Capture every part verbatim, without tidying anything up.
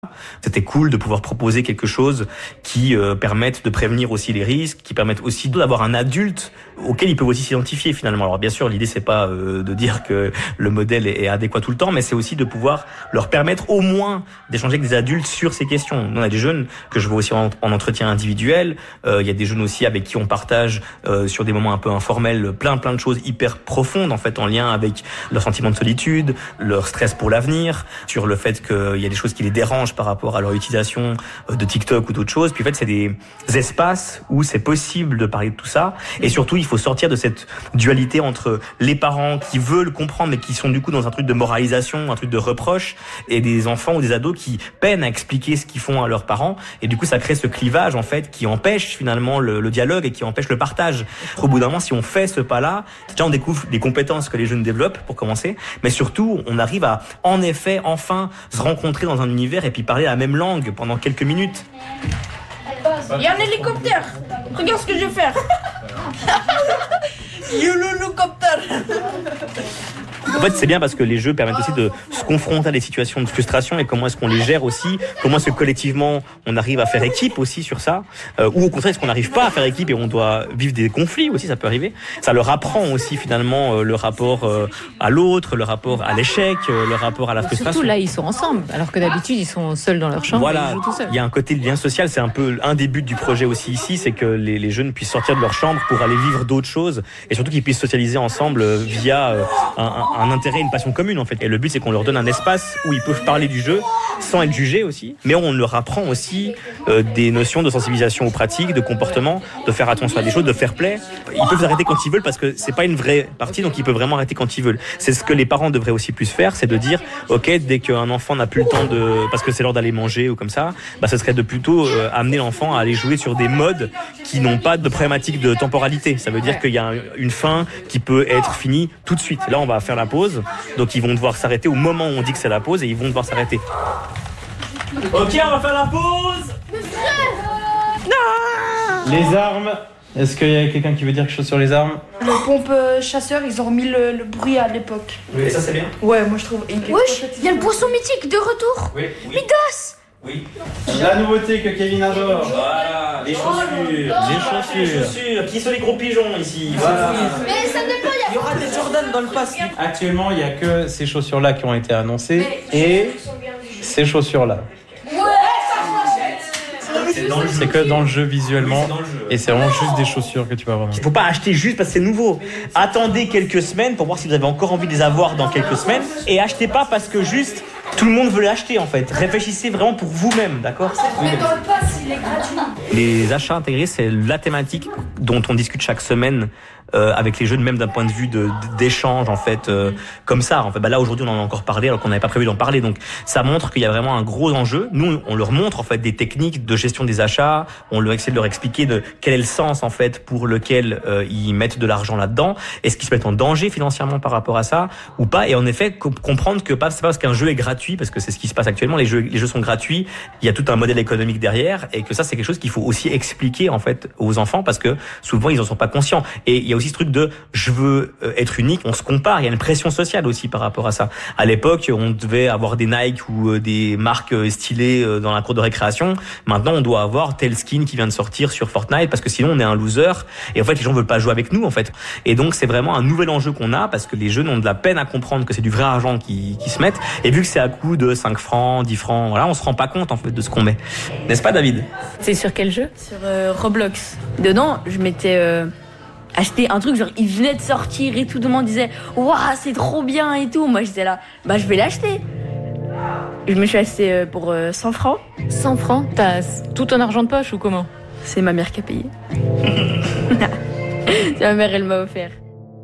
C'était cool de pouvoir proposer quelque chose qui euh, permette de prévenir aussi les risques, qui permette aussi d'avoir un adulte auquel ils peuvent aussi s'identifier finalement. Alors bien sûr, l'idée c'est pas euh, de dire que le modèle est, est adéquat tout le temps, mais c'est aussi de pouvoir leur permettre au moins d'échanger avec des adultes sur ces questions. Nous, on a des jeunes que je vois aussi en, en entretien individuel, euh, il y a des jeunes aussi avec qui on partage euh, sur des moments un peu informels plein plein de choses hyper profondes en fait en lien avec leur sentiment de solitude, leur stress pour l'avenir, sur le fait qu'il y a des choses qui les dérangent par rapport à leur utilisation de TikTok ou d'autres choses. Puis en fait, c'est des espaces où c'est possible de parler de tout ça. Et surtout, il faut sortir de cette dualité entre les parents qui veulent comprendre mais qui sont du coup dans un truc de moralisation, un truc de reproche, et des enfants ou des ados qui peinent à expliquer ce qu'ils font à leurs parents. Et du coup, ça crée ce clivage en fait qui empêche finalement le, le dialogue et qui empêche le partage. Au bout d'un moment, si on fait ce pas-là, déjà on découvre les compétences que les jeunes développent pour commencer, mais surtout, on arrive à en effet enfin se rencontrer dans un univers et puis parler la même langue pendant quelques minutes. Il y a un hélicoptère. Regarde ce que je vais faire. L'hélicoptère. En fait, c'est bien parce que les jeux permettent aussi de se confronter à des situations de frustration et comment est-ce qu'on les gère aussi, comment est-ce que collectivement on arrive à faire équipe aussi sur ça, euh, ou au contraire est-ce qu'on n'arrive pas à faire équipe et on doit vivre des conflits aussi, ça peut arriver. Ça leur apprend aussi finalement euh, le rapport euh, à l'autre, le rapport à l'échec, euh, le rapport à la frustration. Surtout là, ils sont ensemble, alors que d'habitude ils sont seuls dans leur chambre. Voilà, et ils jouent tout seuls. Il y a un côté lien social, c'est un peu un des buts du projet aussi ici, c'est que les, les jeunes puissent sortir de leur chambre pour aller vivre d'autres choses et surtout qu'ils puissent socialiser ensemble via euh, un, un, un intérêt, une passion commune en fait. Et le but c'est qu'on leur donne un espace où ils peuvent parler du jeu sans être jugés aussi, mais on leur apprend aussi euh, des notions de sensibilisation aux pratiques, de comportement, de faire attention à des choses, de fair play. Ils peuvent arrêter quand ils veulent parce que c'est pas une vraie partie, donc ils peuvent vraiment arrêter quand ils veulent. C'est ce que les parents devraient aussi plus faire, c'est de dire ok, dès qu'un enfant n'a plus le temps de, parce que c'est l'heure d'aller manger ou comme ça, bah ce serait de plutôt euh, amener l'enfant à aller jouer sur des modes qui n'ont pas de problématique de temporalité. Ça veut dire qu'il y a une fin qui peut être finie tout de suite. Là, on va faire la pause, donc ils vont devoir s'arrêter au moment où on dit que c'est la pause et ils vont devoir s'arrêter. Ok, on va faire la pause. Les armes. Est-ce qu'il y a quelqu'un qui veut dire quelque chose sur les armes? Le pompe chasseur, ils ont remis le, le bruit à l'époque. Oui, ça c'est bien. Ouais, moi je trouve. Wesh, il y a le poisson mythique de retour. Oui, oui. Midas. Oui. La nouveauté que Kevin adore. Voilà, les chaussures, les chaussures, les chaussures. Qui sont les gros pigeons ici? Voilà. Mais ça n'est pas. Il y aura des Jordan dans le pass. Actuellement, il n'y a que ces chaussures-là qui ont été annoncées et ces chaussures-là. C'est dans le jeu. C'est que dans le jeu visuellement, Oui, c'est dans le jeu. et c'est vraiment juste des chaussures que tu vas avoir. Il ne faut pas acheter juste parce que c'est nouveau. Attendez quelques semaines pour voir si vous avez encore envie de les avoir dans quelques semaines. Et achetez pas parce que juste tout le monde veut les acheter en fait. Réfléchissez vraiment pour vous-même, d'accord? Mais dans le pass, il est gratuit. Les achats intégrés, c'est la thématique dont on discute chaque semaine euh, avec les jeunes, même d'un point de vue de, d'échange en fait, euh, comme ça. En fait, bah là aujourd'hui, on en a encore parlé alors qu'on n'avait pas prévu d'en parler. Donc, ça montre qu'il y a vraiment un gros enjeu. Nous, on leur montre en fait des techniques de gestion des achats. On leur essaie de leur expliquer de quel est le sens en fait pour lequel euh, ils mettent de l'argent là-dedans. Est-ce qu'ils se mettent en danger financièrement par rapport à ça ou pas? Et en effet, co- comprendre que pas, c'est pas parce qu'un jeu est gratuit, parce que c'est ce qui se passe actuellement. Les jeux, les jeux sont gratuits. Il y a tout un modèle économique derrière, et que ça, c'est quelque chose qu'il faut aussi expliquer en fait aux enfants, parce que souvent ils en sont pas conscients. Et il y a aussi ce truc de je veux être unique. On se compare. Il y a une pression sociale aussi par rapport à ça. À l'époque, on devait avoir des Nike ou des marques stylées dans la cour de récréation. Maintenant, on doit avoir tel skin qui vient de sortir sur Fortnite, parce que sinon on est un loser. Et en fait, les gens veulent pas jouer avec nous en fait. Et donc, c'est vraiment un nouvel enjeu qu'on a, parce que les jeunes ont de la peine à comprendre que c'est du vrai argent qui, qui se mettent. Et vu que c'est à coût de cinq francs, dix francs, voilà, on se rend pas compte en fait de ce qu'on met. N'est-ce pas, David? C'est sur quel jeu? Sur euh, Roblox. Dedans, je m'étais euh, acheté un truc, genre il venait de sortir et tout, le monde disait waouh, c'est trop bien et tout. Moi j'étais là, bah je vais l'acheter. Je me suis acheté euh, pour euh, cent francs. cent francs? T'as tout ton argent de poche ou comment? C'est ma mère qui a payé. C'est ma mère, elle m'a offert.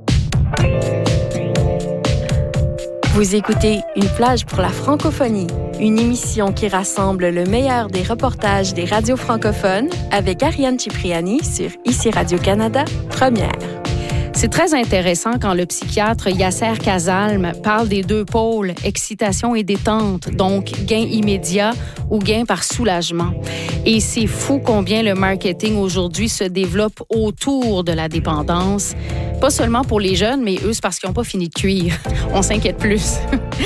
Vous écoutez Une plage pour la francophonie, une émission qui rassemble le meilleur des reportages des radios francophones avec Ariane Cipriani sur Ici Radio-Canada, Première. C'est très intéressant quand le psychiatre Yasser Kazalm parle des deux pôles, excitation et détente, donc gain immédiat ou gain par soulagement. Et c'est fou combien le marketing aujourd'hui se développe autour de la dépendance. Pas seulement pour les jeunes, mais eux, c'est parce qu'ils n'ont pas fini de cuire. On s'inquiète plus.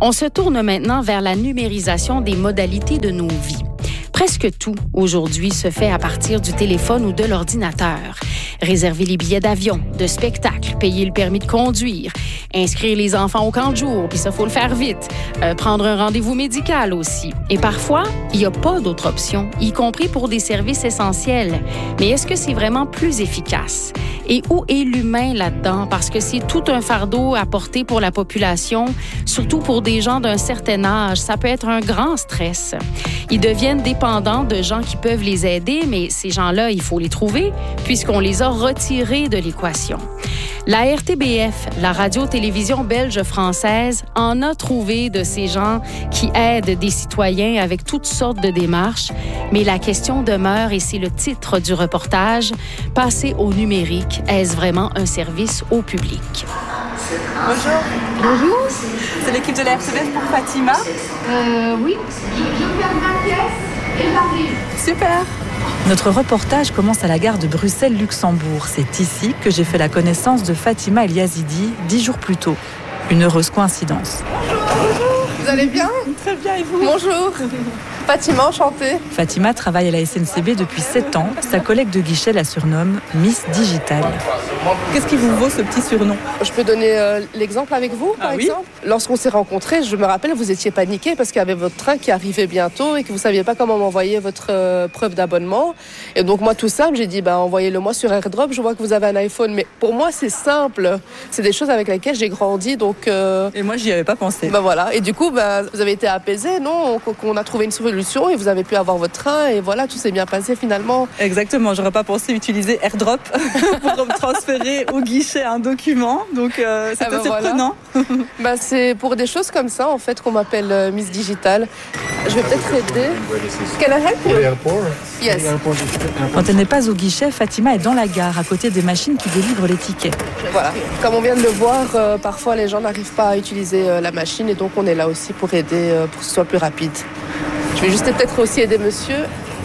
On se tourne maintenant vers la numérisation des modalités de nos vies. Presque tout, aujourd'hui, se fait à partir du téléphone ou de l'ordinateur. Réserver les billets d'avion, de spectacle, payer le permis de conduire, inscrire les enfants au camp de jour, puis ça, faut le faire vite. Euh, prendre un rendez-vous médical aussi. Et parfois, il n'y a pas d'autre option, y compris pour des services essentiels. Mais est-ce que c'est vraiment plus efficace? Et où est l'humain là-dedans? Parce que c'est tout un fardeau à porter pour la population, surtout pour des gens d'un certain âge. Ça peut être un grand stress. Ils deviennent dépendants de gens qui peuvent les aider, mais ces gens-là, il faut les trouver, puisqu'on les a retirés de l'équation. La R T B F, la radio-télévision belge-française, en a trouvé de ces gens qui aident des citoyens avec toutes sortes de démarches. Mais la question demeure, et c'est le titre du reportage, passer au numérique, est-ce vraiment un service au public? Bonjour. Bonjour. C'est l'équipe de la R T B F pour Fatima? Euh, oui. Je perds ma pièce et j'arrive. Super. Notre reportage commence à la gare de Bruxelles-Luxembourg. C'est ici que j'ai fait la connaissance de Fatima El Yazidi dix jours plus tôt. Une heureuse coïncidence. Bonjour. Vous allez bien? Très bien, et vous? Bonjour. Fatima, enchantée. Fatima travaille à la S N C B depuis sept ans. Sa collègue de guichet la surnomme Miss Digital. Qu'est-ce qui vous vaut ce petit surnom? Je peux donner euh, l'exemple avec vous, par ah, exemple oui. Lorsqu'on s'est rencontrés, je me rappelle, vous étiez paniqué parce qu'il y avait votre train qui arrivait bientôt et que vous ne saviez pas comment m'envoyer votre euh, preuve d'abonnement. Et donc moi, tout simple, j'ai dit, bah, envoyez-le-moi sur AirDrop, je vois que vous avez un iPhone. Mais pour moi, c'est simple. C'est des choses avec lesquelles j'ai grandi. Donc, euh... Et moi, j'y avais pas pensé. Bah, voilà. Et du coup, bah, vous avez été apaisé, non? On a trouvé une solution et vous avez pu avoir votre train et voilà, tout s'est bien passé finalement. Exactement, j'aurais pas pensé utiliser AirDrop pour transférer au guichet un document, donc euh, c'était ah bah surprenant. Voilà. bah, c'est pour des choses comme ça en fait qu'on m'appelle euh, Miss Digital. Je vais peut-être aider. Can I help you? Yes. Quand elle n'est pas au guichet, Fatima est dans la gare, à côté des machines qui délivrent les tickets. Voilà, comme on vient de le voir, euh, parfois les gens n'arrivent pas à utiliser euh, la machine et donc on est là aussi pour aider, euh, pour que ce soit plus rapide. Je vais juste peut-être aussi aider monsieur.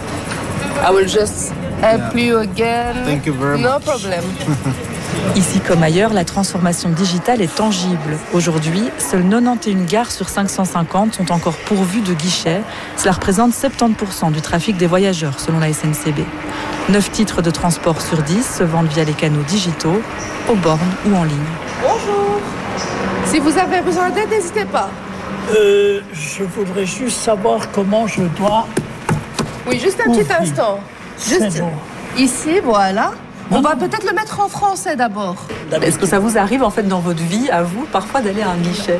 I will just help you again. Thank you very much. No problem. Ici comme ailleurs, la transformation digitale est tangible. Aujourd'hui, seules quatre-vingt-onze gares sur cinq cent cinquante sont encore pourvues de guichets. Cela représente soixante-dix pour cent du trafic des voyageurs, selon la S N C B. neuf titres de transport sur dix se vendent via les canaux digitaux, aux bornes ou en ligne. Bonjour. Si vous avez besoin d'aide, n'hésitez pas. Euh, je voudrais juste savoir comment je dois... Oui, juste un ouvrir. petit instant. Juste bon. Ici, voilà. On va peut-être le mettre en français d'abord. Est-ce que ça vous arrive en fait dans votre vie, à vous, parfois d'aller à un guichet?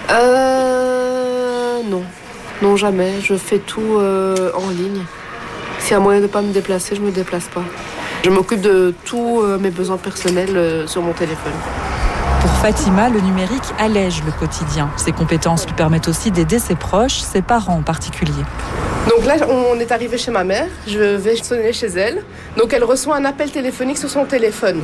Euh... Non. Non, jamais. Je fais tout euh, en ligne. S'il y a moyen de ne pas me déplacer, je ne me déplace pas. Je m'occupe de tous euh, mes besoins personnels euh, sur mon téléphone. Pour Fatima, le numérique allège le quotidien. Ses compétences lui permettent aussi d'aider ses proches, ses parents en particulier. Donc là, on est arrivé chez ma mère. Je vais sonner chez elle. Donc elle reçoit un appel téléphonique sur son téléphone.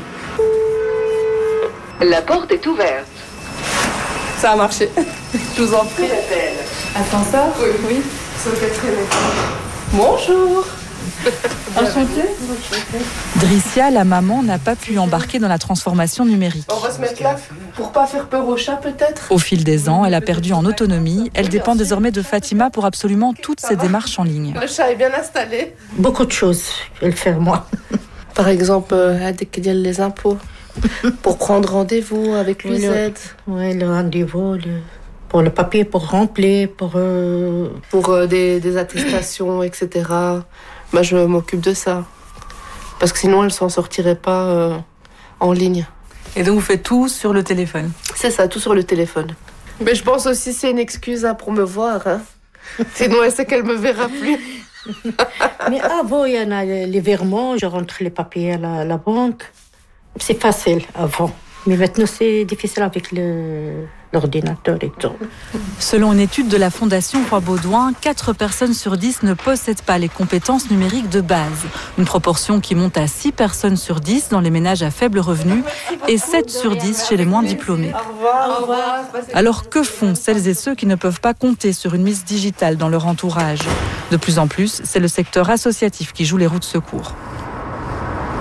La porte est ouverte. Ça a marché. Je vous en prie. Ascenseur? Oui, oui. Sur le quatrième étage. Bonjour. Enchantée. Dricia, la maman, n'a pas pu embarquer dans la transformation numérique. On va se mettre là pour pas faire peur au chat peut-être. Au fil des ans, elle a perdu en autonomie. Elle dépend désormais de Fatima pour absolument toutes ses démarches en ligne. Le chat est bien installé. Beaucoup de choses, je vais le faire moi. Par exemple, euh, les impôts. Pour prendre rendez-vous avec l'U Z. Oui, le rendez-vous, le... pour le papier, pour remplir, pour... Euh... Pour euh, des, des attestations, et cetera. Bah, je m'occupe de ça. Parce que sinon, elle ne s'en sortirait pas euh, en ligne. Et donc, vous faites tout sur le téléphone? C'est ça, tout sur le téléphone. Mais je pense aussi que c'est une excuse hein, pour me voir. Hein. Sinon, elle sait qu'elle ne me verra plus. Mais avant, il y en a les virements. Je rentre les papiers à la, la banque. C'est facile avant. Mais maintenant, c'est difficile avec le... l'ordinateur et tout. Selon une étude de la Fondation Roi-Baudouin, quatre personnes sur dix ne possèdent pas les compétences numériques de base. Une proportion qui monte à six personnes sur dix dans les ménages à faible revenu et sept sur dix chez les moins diplômés. Au revoir. Au revoir. Alors que font celles et ceux qui ne peuvent pas compter sur une Miss Digitale dans leur entourage? De plus en plus, c'est le secteur associatif qui joue les roues de secours.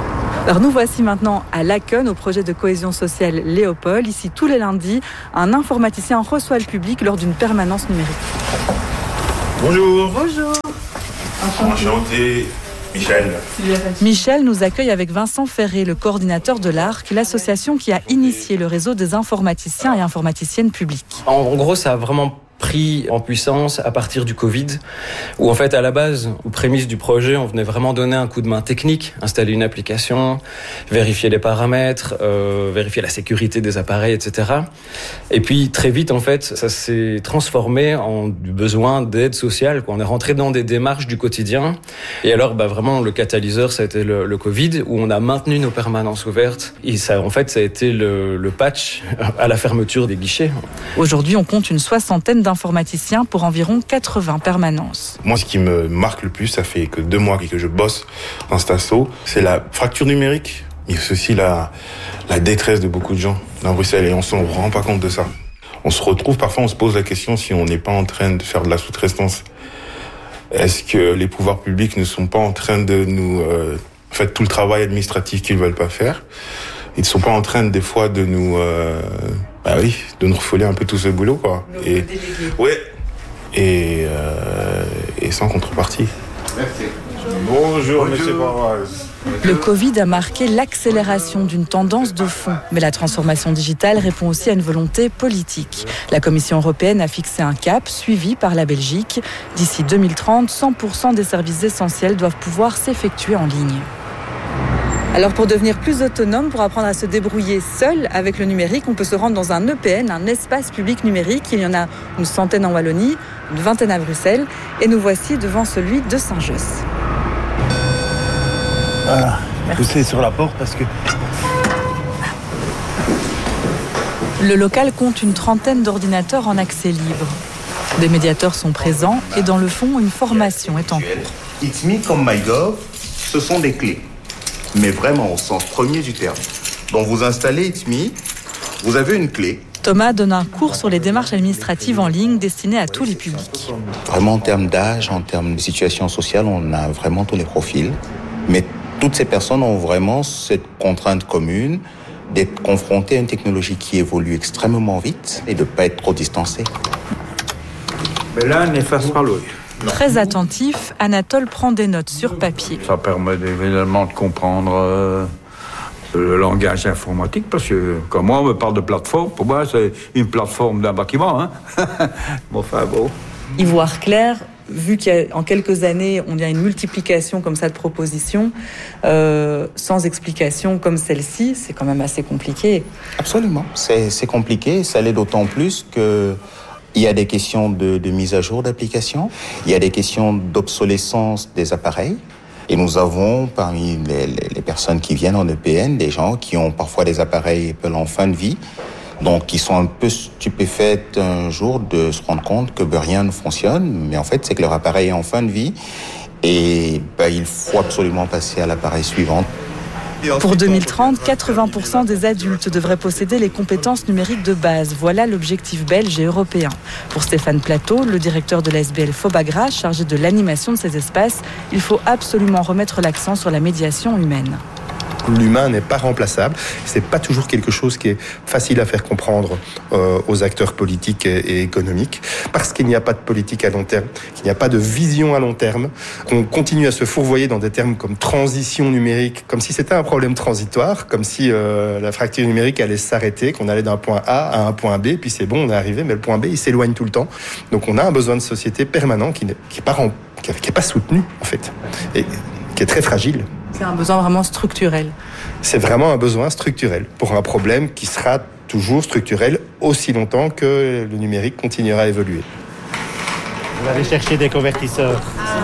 Alors nous voici maintenant à Laken, au projet de cohésion sociale Léopold. Ici, tous les lundis, un informaticien reçoit le public lors d'une permanence numérique. Bonjour. Bonjour. Enchanté. Michel. Michel nous accueille avec Vincent Ferré, le coordinateur de l'A R C, l'association qui a initié le réseau des informaticiens et informaticiennes publics. En gros, ça a vraiment pris en puissance à partir du Covid, où en fait à la base, aux prémices du projet, on venait vraiment donner un coup de main technique, installer une application, vérifier les paramètres, euh, vérifier la sécurité des appareils, et cetera. Et puis très vite en fait, ça s'est transformé en du besoin d'aide sociale, quoi. On est rentré dans des démarches du quotidien. Et alors bah, vraiment le catalyseur, ça a été le, le Covid, où on a maintenu nos permanences ouvertes. Et ça en fait, ça a été le, le patch à la fermeture des guichets. Aujourd'hui, on compte une soixantaine d'informaticiens pour environ quatre-vingts permanences. Moi, ce qui me marque le plus, ça fait que deux mois que je bosse dans cet asso, c'est la fracture numérique, mais c'est aussi la, la détresse de beaucoup de gens dans Bruxelles, et on ne se rend pas compte de ça. On se retrouve, parfois on se pose la question si on n'est pas en train de faire de la sous-traitance. Est-ce que les pouvoirs publics ne sont pas en train de nous euh, faire tout le travail administratif qu'ils ne veulent pas faire? Ils ne sont pas en train, des fois, de nous... Euh, bah oui, de nous refouler un peu tout ce boulot, quoi. Nous et, ouais. Et, euh, et sans contrepartie. Merci. Bonjour, monsieur Barras. Le Covid a marqué l'accélération d'une tendance de fond, mais la transformation digitale répond aussi à une volonté politique. La Commission européenne a fixé un cap, suivi par la Belgique. D'ici deux mille trente, cent pour cent des services essentiels doivent pouvoir s'effectuer en ligne. Alors pour devenir plus autonome, pour apprendre à se débrouiller seul avec le numérique, on peut se rendre dans un E P N, un espace public numérique. Il y en a une centaine en Wallonie, une vingtaine à Bruxelles. Et nous voici devant celui de Saint-Josse. Voilà, poussez sur la porte parce que... Le local compte une trentaine d'ordinateurs en accès libre. Des médiateurs sont présents et dans le fond, une formation est en cours. It's Me comme MyGov, ce sont des clés. Mais vraiment au sens premier du terme. Donc vous installez It's Me, vous avez une clé. Thomas donne un cours sur les démarches administratives en ligne destinées à tous les publics. Vraiment en termes d'âge, en termes de situation sociale, on a vraiment tous les profils. Mais toutes ces personnes ont vraiment cette contrainte commune d'être confrontées à une technologie qui évolue extrêmement vite et de ne pas être trop distancées. Mais là, n'efface pas l'œil. Très attentif, Anatole prend des notes sur papier. Ça permet évidemment de comprendre euh, le langage informatique, parce que quand moi on me parle de plateforme, pour moi c'est une plateforme d'un bâtiment. Hein. Bon, enfin bon. Y voir clair, vu qu'en quelques années on a une multiplication comme ça de propositions, euh, sans explication comme celle-ci, c'est quand même assez compliqué. Absolument, c'est, c'est compliqué, ça l'est d'autant plus que... Il y a des questions de, de mise à jour d'applications, il y a des questions d'obsolescence des appareils. Et nous avons, parmi les, les, les personnes qui viennent en E P N, des gens qui ont parfois des appareils Apple en fin de vie, donc qui sont un peu stupéfaites un jour de se rendre compte que ben, rien ne fonctionne, mais en fait c'est que leur appareil est en fin de vie et ben, il faut absolument passer à l'appareil suivant. Pour deux mille trente, quatre-vingts pour cent des adultes devraient posséder les compétences numériques de base. Voilà l'objectif belge et européen. Pour Stéphane Plateau, le directeur de la S B L Fobagra, chargé de l'animation de ces espaces, il faut absolument remettre l'accent sur la médiation humaine. L'humain n'est pas remplaçable. C'est pas toujours quelque chose qui est facile à faire comprendre euh, aux acteurs politiques et, et économiques, parce qu'il n'y a pas de politique à long terme, qu'il n'y a pas de vision à long terme, qu'on continue à se fourvoyer dans des termes comme transition numérique, comme si c'était un problème transitoire, comme si euh, la fracture numérique allait s'arrêter, qu'on allait d'un point A à un point B, puis c'est bon, on est arrivé, mais le point B, il s'éloigne tout le temps. Donc on a un besoin de société permanent qui n'est qui est pas, qui est pas soutenu, en fait, et qui est très fragile. C'est un besoin vraiment structurel. C'est vraiment un besoin structurel pour un problème qui sera toujours structurel aussi longtemps que le numérique continuera à évoluer. Vous allez chercher des convertisseurs.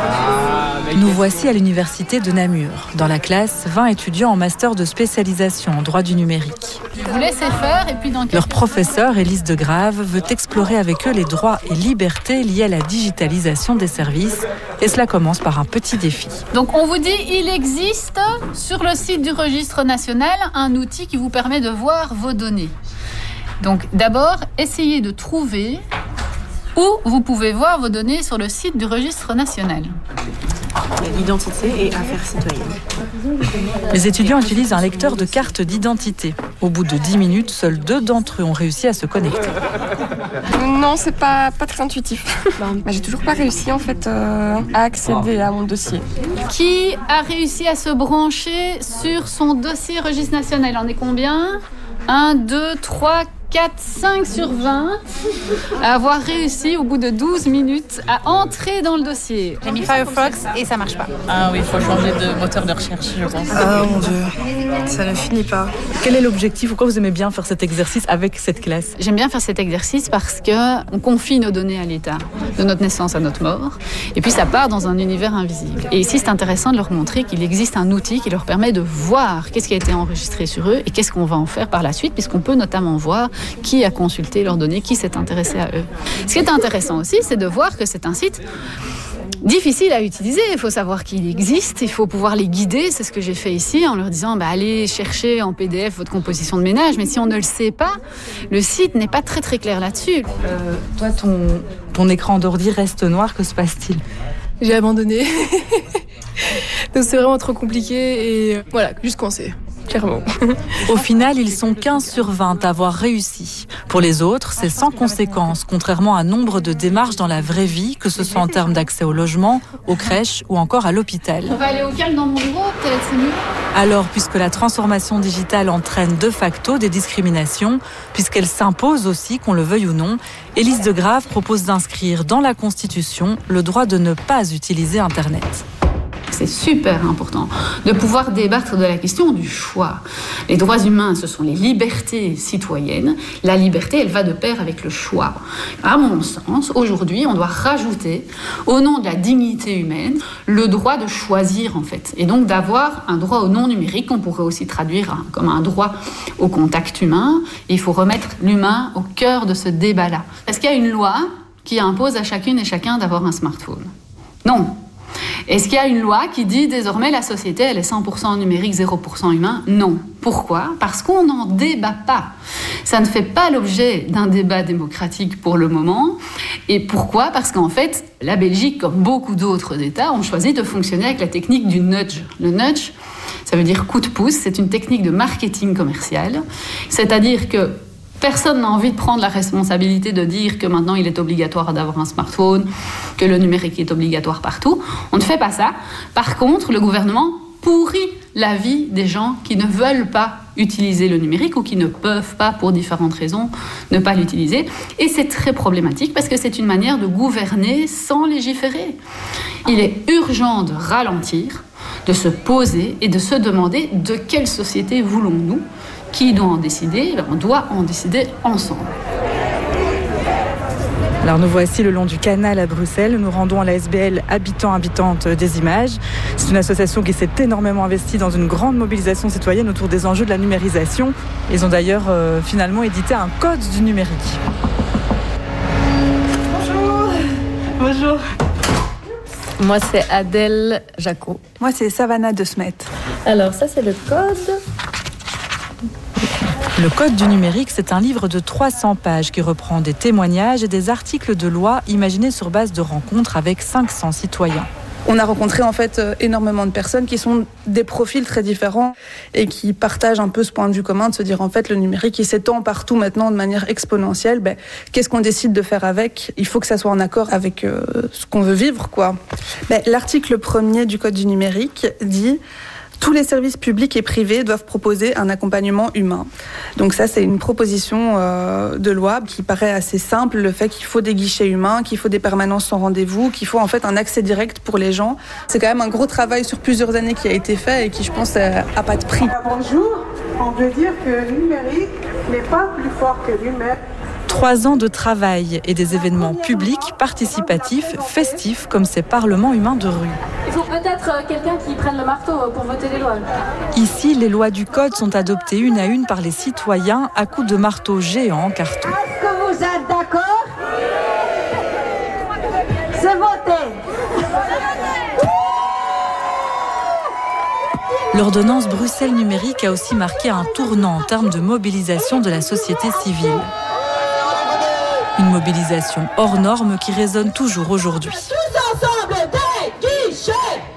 Nous voici à l'université de Namur. Dans la classe, vingt étudiants en master de spécialisation en droit du numérique. Je vous laisse faire et puis dans quelques... Leur professeur, Élise de Grave, veut explorer avec eux les droits et libertés liés à la digitalisation des services. Et cela commence par un petit défi. Donc on vous dit, il existe sur le site du registre national un outil qui vous permet de voir vos données. Donc d'abord, essayez de trouver où vous pouvez voir vos données sur le site du registre national. l'identité et affaires citoyennes. Les étudiants utilisent un lecteur de carte d'identité. Au bout de dix minutes, seuls deux d'entre eux ont réussi à se connecter. Non, c'est pas, pas très intuitif. Bah, j'ai toujours pas réussi en fait euh, à accéder à mon dossier. Qui a réussi à se brancher sur son dossier registre national? On est combien? un, deux, trois, quatre, cinq sur vingt à avoir réussi au bout de douze minutes à entrer dans le dossier. J'ai mis Firefox et ça marche pas. Ah oui, il faut changer de moteur de recherche, je pense. Ah mon Dieu, ça ne finit pas. Quel est l'objectif? Pourquoi vous aimez bien faire cet exercice avec cette classe? J'aime bien faire cet exercice parce que on confie nos données à l'État, de notre naissance à notre mort, et puis ça part dans un univers invisible. Et ici, c'est intéressant de leur montrer qu'il existe un outil qui leur permet de voir qu'est-ce qui a été enregistré sur eux et qu'est-ce qu'on va en faire par la suite, puisqu'on peut notamment voir qui a consulté leurs données, qui s'est intéressé à eux. Ce qui est intéressant aussi, c'est de voir que c'est un site difficile à utiliser. Il faut savoir qu'il existe, il faut pouvoir les guider. C'est ce que j'ai fait ici en leur disant bah, allez chercher en P D F votre composition de ménage. Mais si on ne le sait pas, le site n'est pas très très clair là-dessus. Euh, toi, ton, ton écran d'ordi reste noir, que se passe-t-il? J'ai abandonné. Donc c'est vraiment trop compliqué et voilà, juste coincé. Clairement. Au final, ils sont quinze sur vingt à avoir réussi. Pour les autres, c'est sans conséquence, contrairement à nombre de démarches dans la vraie vie, que ce soit en termes d'accès au logement, aux crèches ou encore à l'hôpital. On va aller au calme dans mon bureau, peut-être, c'est mieux. Alors, puisque la transformation digitale entraîne de facto des discriminations, puisqu'elle s'impose aussi, qu'on le veuille ou non, Élise de Grave propose d'inscrire dans la Constitution le droit de ne pas utiliser Internet. C'est super important de pouvoir débattre de la question du choix. Les droits humains, ce sont les libertés citoyennes. La liberté, elle va de pair avec le choix. À mon sens, aujourd'hui, on doit rajouter, au nom de la dignité humaine, le droit de choisir, en fait. Et donc d'avoir un droit au non numérique, qu'on pourrait aussi traduire comme un droit au contact humain. Et il faut remettre l'humain au cœur de ce débat-là. Est-ce qu'il y a une loi qui impose à chacune et chacun d'avoir un smartphone? Non. Est-ce qu'il y a une loi qui dit désormais la société elle est cent pour cent numérique, zéro pour cent humain? Non. Pourquoi? Parce qu'on n'en débat pas. Ça ne fait pas l'objet d'un débat démocratique pour le moment. Et pourquoi? Parce qu'en fait, la Belgique, comme beaucoup d'autres États, ont choisi de fonctionner avec la technique du nudge. Le nudge, ça veut dire coup de pouce, c'est une technique de marketing commercial. C'est-à-dire que personne n'a envie de prendre la responsabilité de dire que maintenant il est obligatoire d'avoir un smartphone, que le numérique est obligatoire partout. On ne fait pas ça. Par contre, le gouvernement pourrit la vie des gens qui ne veulent pas utiliser le numérique ou qui ne peuvent pas, pour différentes raisons, ne pas l'utiliser. Et c'est très problématique parce que c'est une manière de gouverner sans légiférer. Il est urgent de ralentir, de se poser et de se demander de quelle société voulons-nous. Qui doit en décider? On doit en décider ensemble. Alors nous voici le long du canal à Bruxelles. Nous rendons à la S B L Habitants Habitantes des Images. C'est une association qui s'est énormément investie dans une grande mobilisation citoyenne autour des enjeux de la numérisation. Ils ont d'ailleurs euh, finalement édité un code du numérique. Bonjour. Bonjour. Moi, c'est Adèle Jacot. Moi, c'est Savannah de Smet. Alors, ça, c'est le code. Le Code du numérique, c'est un livre de trois cents pages qui reprend des témoignages et des articles de loi imaginés sur base de rencontres avec cinq cents citoyens. On a rencontré en fait énormément de personnes qui sont des profils très différents et qui partagent un peu ce point de vue commun de se dire en fait le numérique il s'étend partout maintenant de manière exponentielle. Ben, qu'est-ce qu'on décide de faire avec? Il faut que ça soit en accord avec euh, ce qu'on veut vivre, quoi. Ben, l'article premier du Code du numérique dit: tous les services publics et privés doivent proposer un accompagnement humain. Donc ça, c'est une proposition euh, de loi qui paraît assez simple, le fait qu'il faut des guichets humains, qu'il faut des permanences sans rendez-vous, qu'il faut en fait un accès direct pour les gens. C'est quand même un gros travail sur plusieurs années qui a été fait et qui, je pense, n'a pas de prix. Bonjour, on veut dire que le numérique n'est pas plus fort que l'humain. Trois ans de travail et des événements publics, participatifs, festifs, comme ces parlements humains de rue. Il faut peut-être quelqu'un qui prenne le marteau pour voter les lois. Ici, les lois du Code sont adoptées une à une par les citoyens à coups de marteaux géants en carton. Est-ce que vous êtes d'accord? C'est voté. L'ordonnance Bruxelles numérique a aussi marqué un tournant en termes de mobilisation de la société civile. Une mobilisation hors norme qui résonne toujours aujourd'hui. Tous ensemble, des guichets!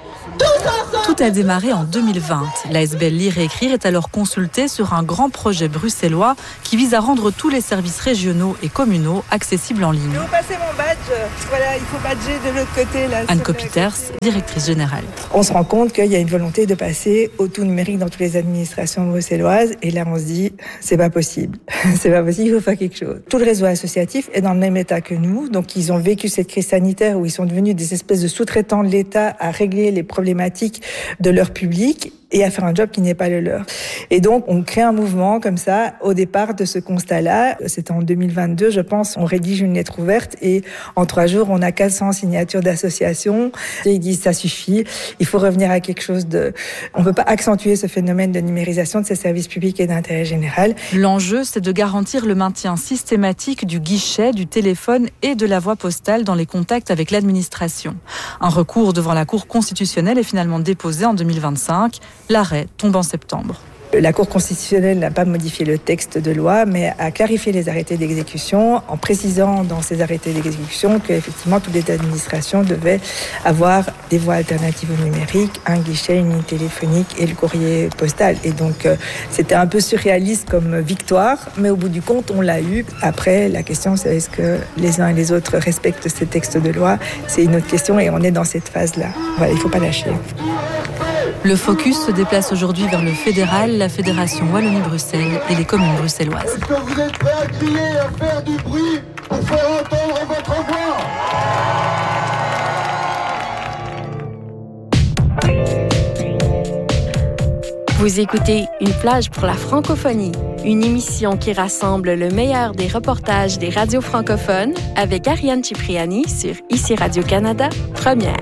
Tout a démarré en deux mille vingt. L'A S B L Lire et Écrire est alors consultée sur un grand projet bruxellois qui vise à rendre tous les services régionaux et communaux accessibles en ligne. Je vais vous passer mon badge. Voilà, il faut badger de l'autre côté. Là, Anne Copiters, directrice générale. On se rend compte qu'il y a une volonté de passer au tout numérique dans toutes les administrations bruxelloises. Et là, on se dit, c'est pas possible. c'est pas possible, il faut faire quelque chose. Tout le réseau associatif est dans le même état que nous. Donc, ils ont vécu cette crise sanitaire où ils sont devenus des espèces de sous-traitants de l'État à régler les problématiques de leur public et à faire un job qui n'est pas le leur. Et donc, on crée un mouvement comme ça, au départ de ce constat-là. C'était en deux mille vingt-deux, je pense, on rédige une lettre ouverte et en trois jours, on a quatre cents signatures d'associations. Et ils disent, ça suffit, il faut revenir à quelque chose de... On ne peut pas accentuer ce phénomène de numérisation de ces services publics et d'intérêt général. L'enjeu, c'est de garantir le maintien systématique du guichet, du téléphone et de la voie postale dans les contacts avec l'administration. Un recours devant la Cour constitutionnelle est finalement déposé en deux mille vingt-cinq. L'arrêt tombe en septembre. La Cour constitutionnelle n'a pas modifié le texte de loi, mais a clarifié les arrêtés d'exécution en précisant dans ces arrêtés d'exécution qu'effectivement toutes les administrations devaient avoir des voies alternatives au numérique, un guichet, une ligne téléphonique et le courrier postal. Et donc euh, c'était un peu surréaliste comme victoire, mais au bout du compte, on l'a eu. Après, la question c'est est-ce que les uns et les autres respectent ces textes de loi? C'est une autre question et on est dans cette phase-là. Voilà, il ne faut pas lâcher. Le focus se déplace aujourd'hui vers le fédéral, la Fédération Wallonie-Bruxelles et les communes bruxelloises. Est-ce que vous êtes prêts à crier et à faire du bruit pour faire entendre votre voix ? Vous écoutez Une plage pour la francophonie, une émission qui rassemble le meilleur des reportages des radios francophones avec Ariane Cipriani sur Ici Radio-Canada, première.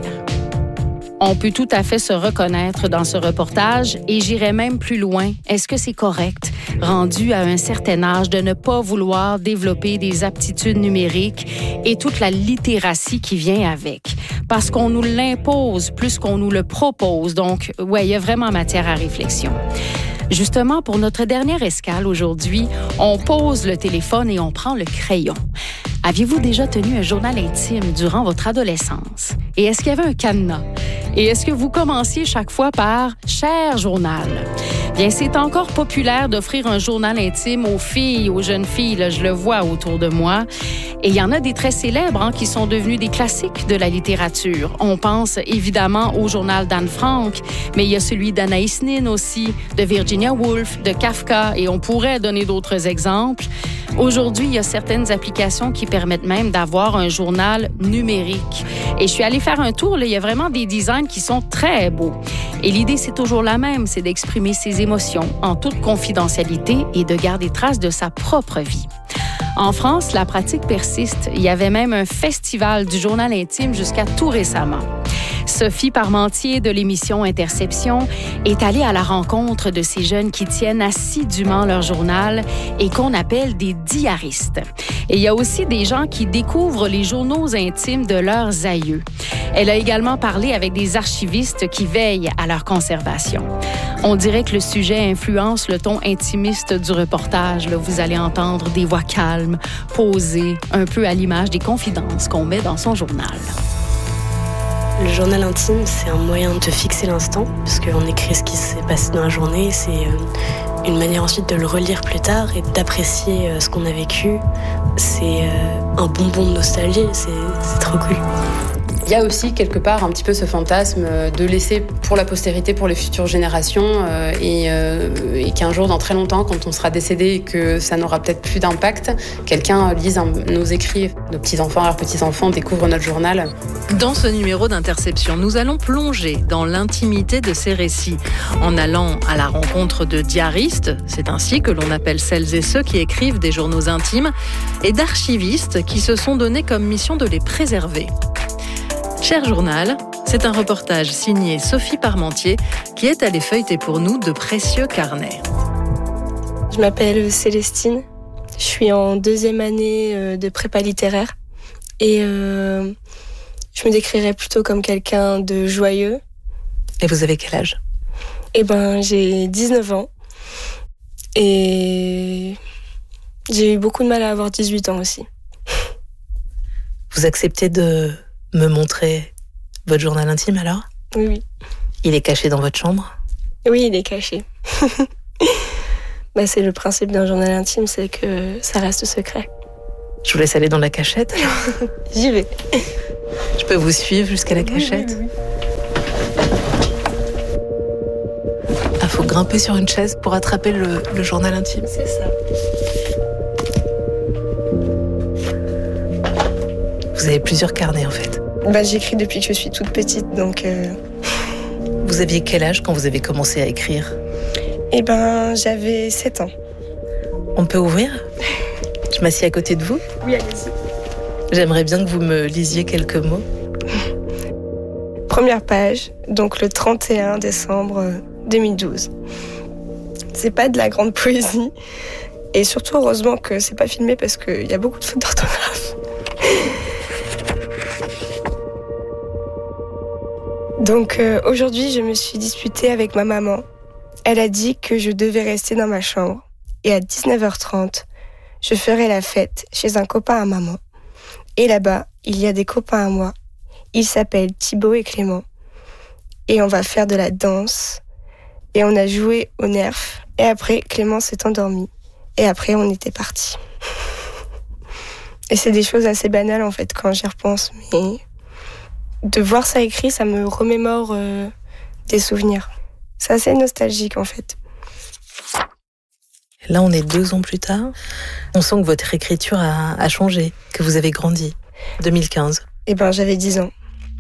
On peut tout à fait se reconnaître dans ce reportage et j'irais même plus loin. Est-ce que c'est correct, rendu à un certain âge, de ne pas vouloir développer des aptitudes numériques et toute la littératie qui vient avec? Parce qu'on nous l'impose plus qu'on nous le propose. Donc, ouais, il y a vraiment matière à réflexion. Justement, pour notre dernière escale aujourd'hui, on pose le téléphone et on prend le crayon. Aviez-vous déjà tenu un journal intime durant votre adolescence? Et est-ce qu'il y avait un cadenas? Et est-ce que vous commenciez chaque fois par « Cher journal ». Bien, c'est encore populaire d'offrir un journal intime aux filles, aux jeunes filles, là, je le vois autour de moi. Et il y en a des très célèbres hein, qui sont devenus des classiques de la littérature. On pense évidemment au journal d'Anne Frank, mais il y a celui d'Anaïs Nin aussi, de Virginia Woolf, de Kafka, et on pourrait donner d'autres exemples. Aujourd'hui, il y a certaines applications qui permettent même d'avoir un journal numérique. Et je suis allée faire un tour, là, il y a vraiment des designs qui sont très beaux. Et l'idée, c'est toujours la même, c'est d'exprimer ses émotions en toute confidentialité et de garder trace de sa propre vie. En France, la pratique persiste. Il y avait même un festival du journal intime jusqu'à tout récemment. Sophie Parmentier de l'émission Interception est allée à la rencontre de ces jeunes qui tiennent assidûment leur journal et qu'on appelle des diaristes. Et il y a aussi des gens qui découvrent les journaux intimes de leurs aïeux. Elle a également parlé avec des archivistes qui veillent à leur conservation. On dirait que le sujet influence le ton intimiste du reportage. Là, vous allez entendre des voix calmes, posées, un peu à l'image des confidences qu'on met dans son journal. Le journal intime, c'est un moyen de fixer l'instant, parce qu'on écrit ce qui s'est passé dans la journée. C'est une manière ensuite de le relire plus tard et d'apprécier ce qu'on a vécu. C'est un bonbon de nostalgie, c'est, c'est trop cool. Il y a aussi quelque part un petit peu ce fantasme de laisser pour la postérité, pour les futures générations, euh, et, euh, et qu'un jour, dans très longtemps, quand on sera décédé et que ça n'aura peut-être plus d'impact, quelqu'un lise un, nos écrits. Nos petits-enfants, leurs petits-enfants découvrent notre journal. Dans ce numéro d'Interception, nous allons plonger dans l'intimité de ces récits en allant à la rencontre de diaristes, c'est ainsi que l'on appelle celles et ceux qui écrivent des journaux intimes, et d'archivistes qui se sont donnés comme mission de les préserver. Cher journal, c'est un reportage signé Sophie Parmentier qui est allée feuilleter pour nous de précieux carnets. Je m'appelle Célestine, je suis en deuxième année de prépa littéraire et euh, je me décrirais plutôt comme quelqu'un de joyeux. Et vous avez quel âge ? Eh ben, j'ai dix-neuf ans et j'ai eu beaucoup de mal à avoir dix-huit ans aussi. Vous acceptez de me montrer votre journal intime alors ? Oui, oui. Il est caché dans votre chambre ? Oui, il est caché. Bah, c'est le principe d'un journal intime, c'est que ça reste secret. Je vous laisse aller dans la cachette. J'y vais. Je peux vous suivre jusqu'à la cachette ? Oui, oui, oui. Ah, faut grimper sur une chaise pour attraper le, le journal intime. C'est ça. Vous avez plusieurs carnets en fait. Bah, j'écris depuis que je suis toute petite, donc... Euh... Vous aviez quel âge quand vous avez commencé à écrire ? Eh ben, j'avais sept ans. On peut ouvrir ? Je m'assieds à côté de vous ? Oui, allez-y. J'aimerais bien que vous me lisiez quelques mots. Première page, donc le trente et un décembre deux mille douze. C'est pas de la grande poésie. Et surtout, heureusement que c'est pas filmé parce qu'il y a beaucoup de fautes d'orthographe. Donc euh, aujourd'hui, je me suis disputée avec ma maman. Elle a dit que je devais rester dans ma chambre. Et à dix-neuf heures trente, je ferai la fête chez un copain à maman. Et là-bas, il y a des copains à moi. Ils s'appellent Thibaut et Clément. Et on va faire de la danse. Et on a joué au nerf. Et après, Clément s'est endormi. Et après, on était partis. Et c'est des choses assez banales, en fait, quand j'y repense. Mais de voir ça écrit, ça me remémore euh, des souvenirs. C'est assez nostalgique, en fait. Là, on est deux ans plus tard. On sent que votre écriture a, a changé, que vous avez grandi. deux mille quinze. Eh ben, j'avais dix ans.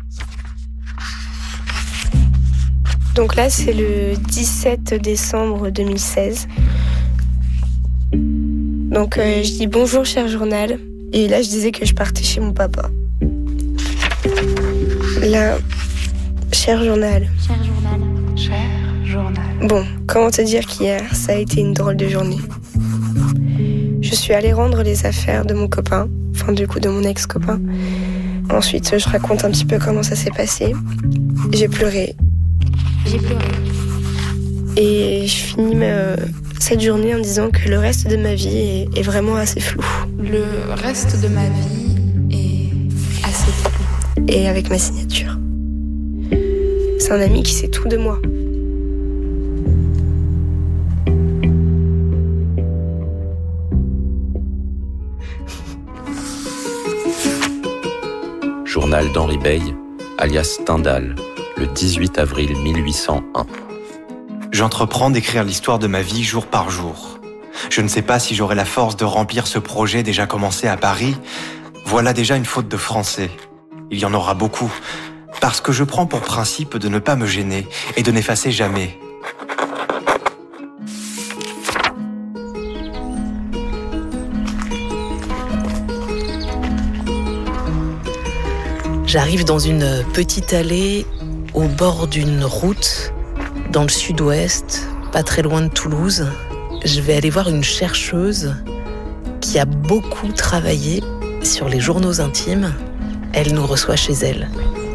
Donc là, c'est le dix-sept décembre deux mille seize. Donc euh, je dis bonjour, cher journal. Et là, je disais que je partais chez mon papa. Là, cher journal. Cher journal. Cher journal. Bon, comment te dire qu'hier, ça a été une drôle de journée. Je suis allée rendre les affaires de mon copain, enfin du coup de mon ex-copain. Ensuite, je raconte un petit peu comment ça s'est passé. J'ai pleuré. J'ai pleuré. Et je finis ma, cette journée en disant que le reste de ma vie est, est vraiment assez flou. Le reste de ma vie est assez flou. Et avec ma signature. C'est un ami qui sait tout de moi. Journal d'Henri Beille, alias Stendhal, le dix-huit avril mille huit cent un. J'entreprends d'écrire l'histoire de ma vie jour par jour. Je ne sais pas si j'aurai la force de remplir ce projet déjà commencé à Paris. Voilà déjà une faute de français. Il y en aura beaucoup, parce que je prends pour principe de ne pas me gêner et de n'effacer jamais. J'arrive dans une petite allée au bord d'une route dans le sud-ouest, pas très loin de Toulouse. Je vais aller voir une chercheuse qui a beaucoup travaillé sur les journaux intimes. Elle nous reçoit chez elle.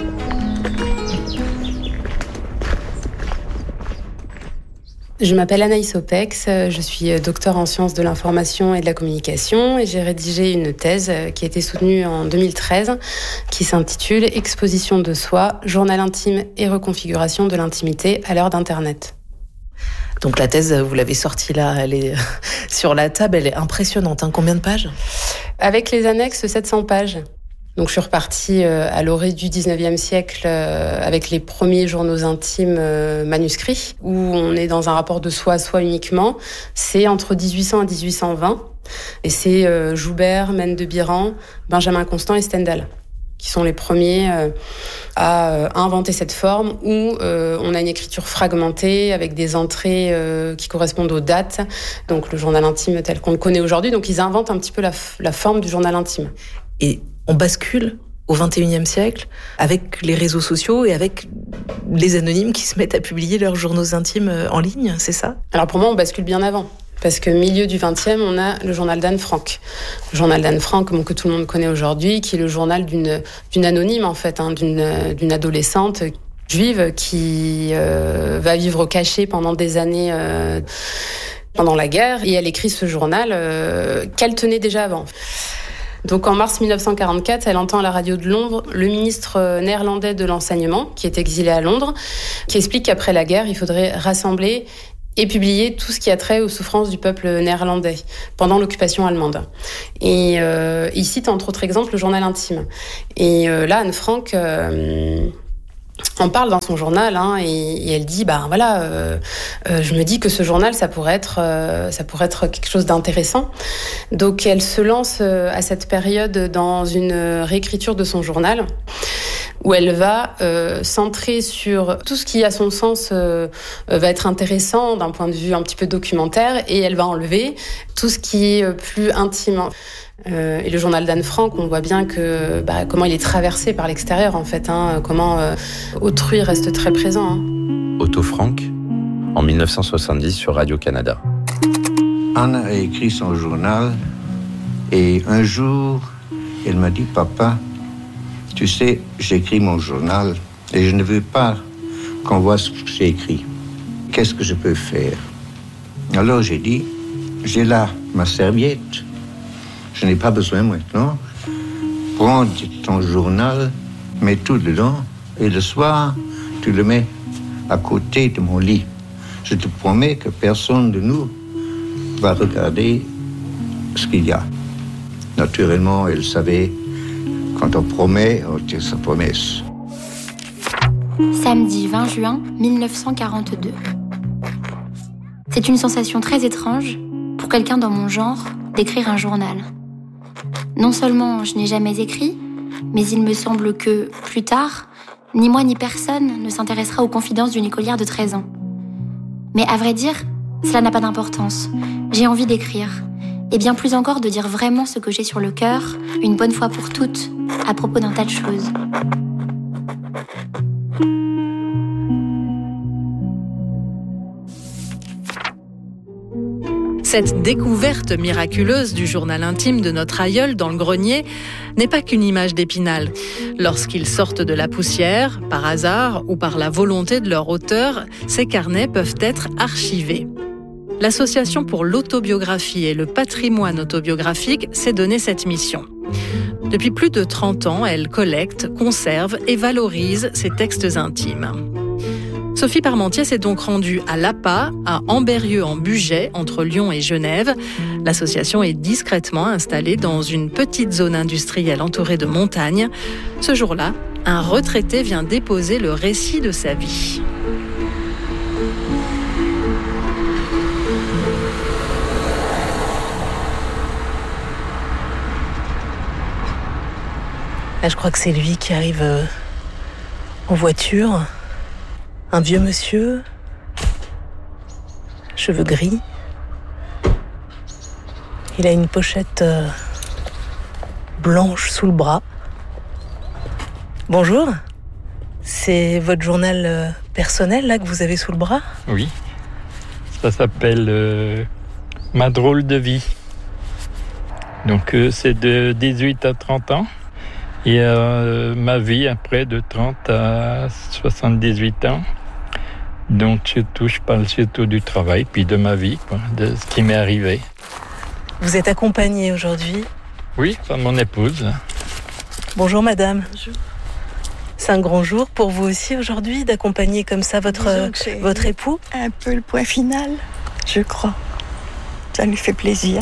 Je m'appelle Anaïs Opex, je suis docteur en sciences de l'information et de la communication et j'ai rédigé une thèse qui a été soutenue en deux mille treize qui s'intitule « Exposition de soi, journal intime et reconfiguration de l'intimité à l'heure d'Internet ». Donc la thèse, vous l'avez sortie là, elle est sur la table, elle est impressionnante. Hein. Combien de pages ? Avec les annexes, sept cents pages. Donc je suis repartie à l'orée du dix-neuvième siècle avec les premiers journaux intimes manuscrits, où on est dans un rapport de soi à soi uniquement. C'est entre dix-huit cents et dix-huit cent vingt. Et c'est Joubert, Maine de Biran, Benjamin Constant et Stendhal qui sont les premiers à inventer cette forme où on a une écriture fragmentée avec des entrées qui correspondent aux dates. Donc le journal intime tel qu'on le connaît aujourd'hui. Donc ils inventent un petit peu la, la forme du journal intime. Et on bascule au vingt et unième siècle avec les réseaux sociaux et avec les anonymes qui se mettent à publier leurs journaux intimes en ligne, c'est ça ? Alors pour moi, on bascule bien avant. Parce que milieu du vingtième, on a le journal d'Anne Frank. Le journal d'Anne Frank, bon, que tout le monde connaît aujourd'hui, qui est le journal d'une, d'une anonyme, en fait, hein, d'une, d'une adolescente juive qui euh, va vivre cachée pendant des années euh, pendant la guerre. Et elle écrit ce journal euh, qu'elle tenait déjà avant. Donc en mars mille neuf cent quarante-quatre, elle entend à la radio de Londres le ministre néerlandais de l'enseignement, qui est exilé à Londres, qui explique qu'après la guerre, il faudrait rassembler et publier tout ce qui a trait aux souffrances du peuple néerlandais pendant l'occupation allemande. Et euh, il cite entre autres exemples le journal intime. Et euh, là, Anne Frank euh, en parle dans son journal, hein, et, et elle dit, bah voilà, euh, euh, je me dis que ce journal, ça pourrait être, euh, ça pourrait être quelque chose d'intéressant. Donc elle se lance euh, à cette période dans une réécriture de son journal, où elle va euh, centrer sur tout ce qui, à son sens, euh, va être intéressant d'un point de vue un petit peu documentaire, et elle va enlever tout ce qui est plus intime. Euh, et le journal d'Anne Frank, on voit bien que bah, comment il est traversé par l'extérieur, en fait, hein, comment euh, autrui reste très présent. Hein. Otto Frank, en mille neuf cent soixante-dix sur Radio-Canada. Anne a écrit son journal, et un jour, elle m'a dit, papa, tu sais, j'écris mon journal et je ne veux pas qu'on voit ce que j'ai écrit. Qu'est-ce que je peux faire? Alors j'ai dit, j'ai là ma serviette. Je n'ai pas besoin maintenant. Prends ton journal, mets tout dedans et le soir, tu le mets à côté de mon lit. Je te promets que personne de nous va regarder ce qu'il y a. Naturellement, elle savait. Quand on promet, on tient sa promesse. Samedi vingt juin mille neuf cent quarante-deux. C'est une sensation très étrange pour quelqu'un dans mon genre d'écrire un journal. Non seulement je n'ai jamais écrit, mais il me semble que, plus tard, ni moi ni personne ne s'intéressera aux confidences d'une écolière de treize ans. Mais à vrai dire, cela n'a pas d'importance. J'ai envie d'écrire. Et bien plus encore de dire vraiment ce que j'ai sur le cœur, une bonne fois pour toutes, à propos d'un tas de choses. Cette découverte miraculeuse du journal intime de notre aïeul dans le grenier n'est pas qu'une image d'Épinal. Lorsqu'ils sortent de la poussière, par hasard ou par la volonté de leur auteur, ces carnets peuvent être archivés. L'Association pour l'autobiographie et le patrimoine autobiographique s'est donné cette mission. Depuis plus de trente ans, elle collecte, conserve et valorise ses textes intimes. Sophie Parmentier s'est donc rendue à l'A P A, à Ambérieu en Bugey, entre Lyon et Genève. L'association est discrètement installée dans une petite zone industrielle entourée de montagnes. Ce jour-là, un retraité vient déposer le récit de sa vie. Là, je crois que c'est lui qui arrive euh, en voiture. Un vieux monsieur, cheveux gris. Il a une pochette euh, blanche sous le bras. Bonjour, c'est votre journal euh, personnel là que vous avez sous le bras? Oui, ça s'appelle euh, Ma drôle de vie. Donc euh, c'est de dix-huit à trente ans. Et euh, ma vie après de trente à soixante-dix-huit ans. Donc surtout, je parle surtout du travail, puis de ma vie, quoi, de ce qui m'est arrivé. Vous êtes accompagnée aujourd'hui? Oui, par mon épouse. Bonjour madame. Bonjour. C'est un grand jour pour vous aussi aujourd'hui d'accompagner comme ça votre, votre époux? Un peu le point final, je crois. Ça lui fait plaisir.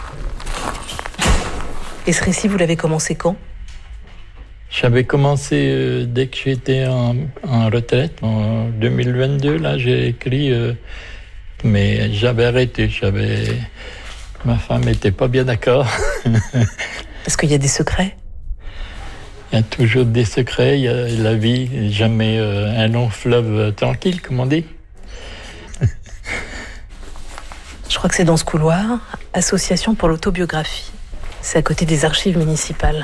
Et ce récit, vous l'avez commencé quand? J'avais commencé euh, dès que j'étais en, en retraite, en deux mille vingt-deux, là j'ai écrit, euh, mais j'avais arrêté, j'avais... Ma femme n'était pas bien d'accord. Est-ce qu'il y a des secrets? Il y a toujours des secrets, il y a la vie, jamais euh, un long fleuve tranquille, comme on dit. Je crois que c'est dans ce couloir, Association pour l'autobiographie. C'est à côté des archives municipales.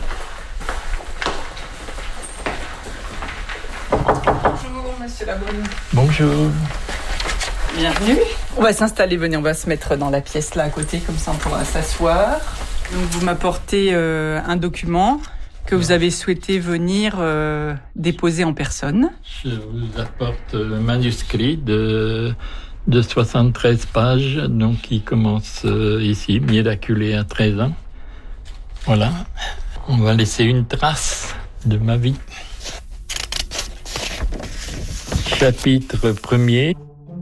Bonjour. Bienvenue. On va s'installer, venez, on va se mettre dans la pièce là à côté, comme ça on pourra s'asseoir. Donc vous m'apportez euh, un document que vous avez souhaité venir euh, déposer en personne. Je vous apporte le manuscrit de, de soixante-treize pages, donc qui commence euh, ici, miraculé à treize ans. Voilà, on va laisser une trace de ma vie. Chapitre premier.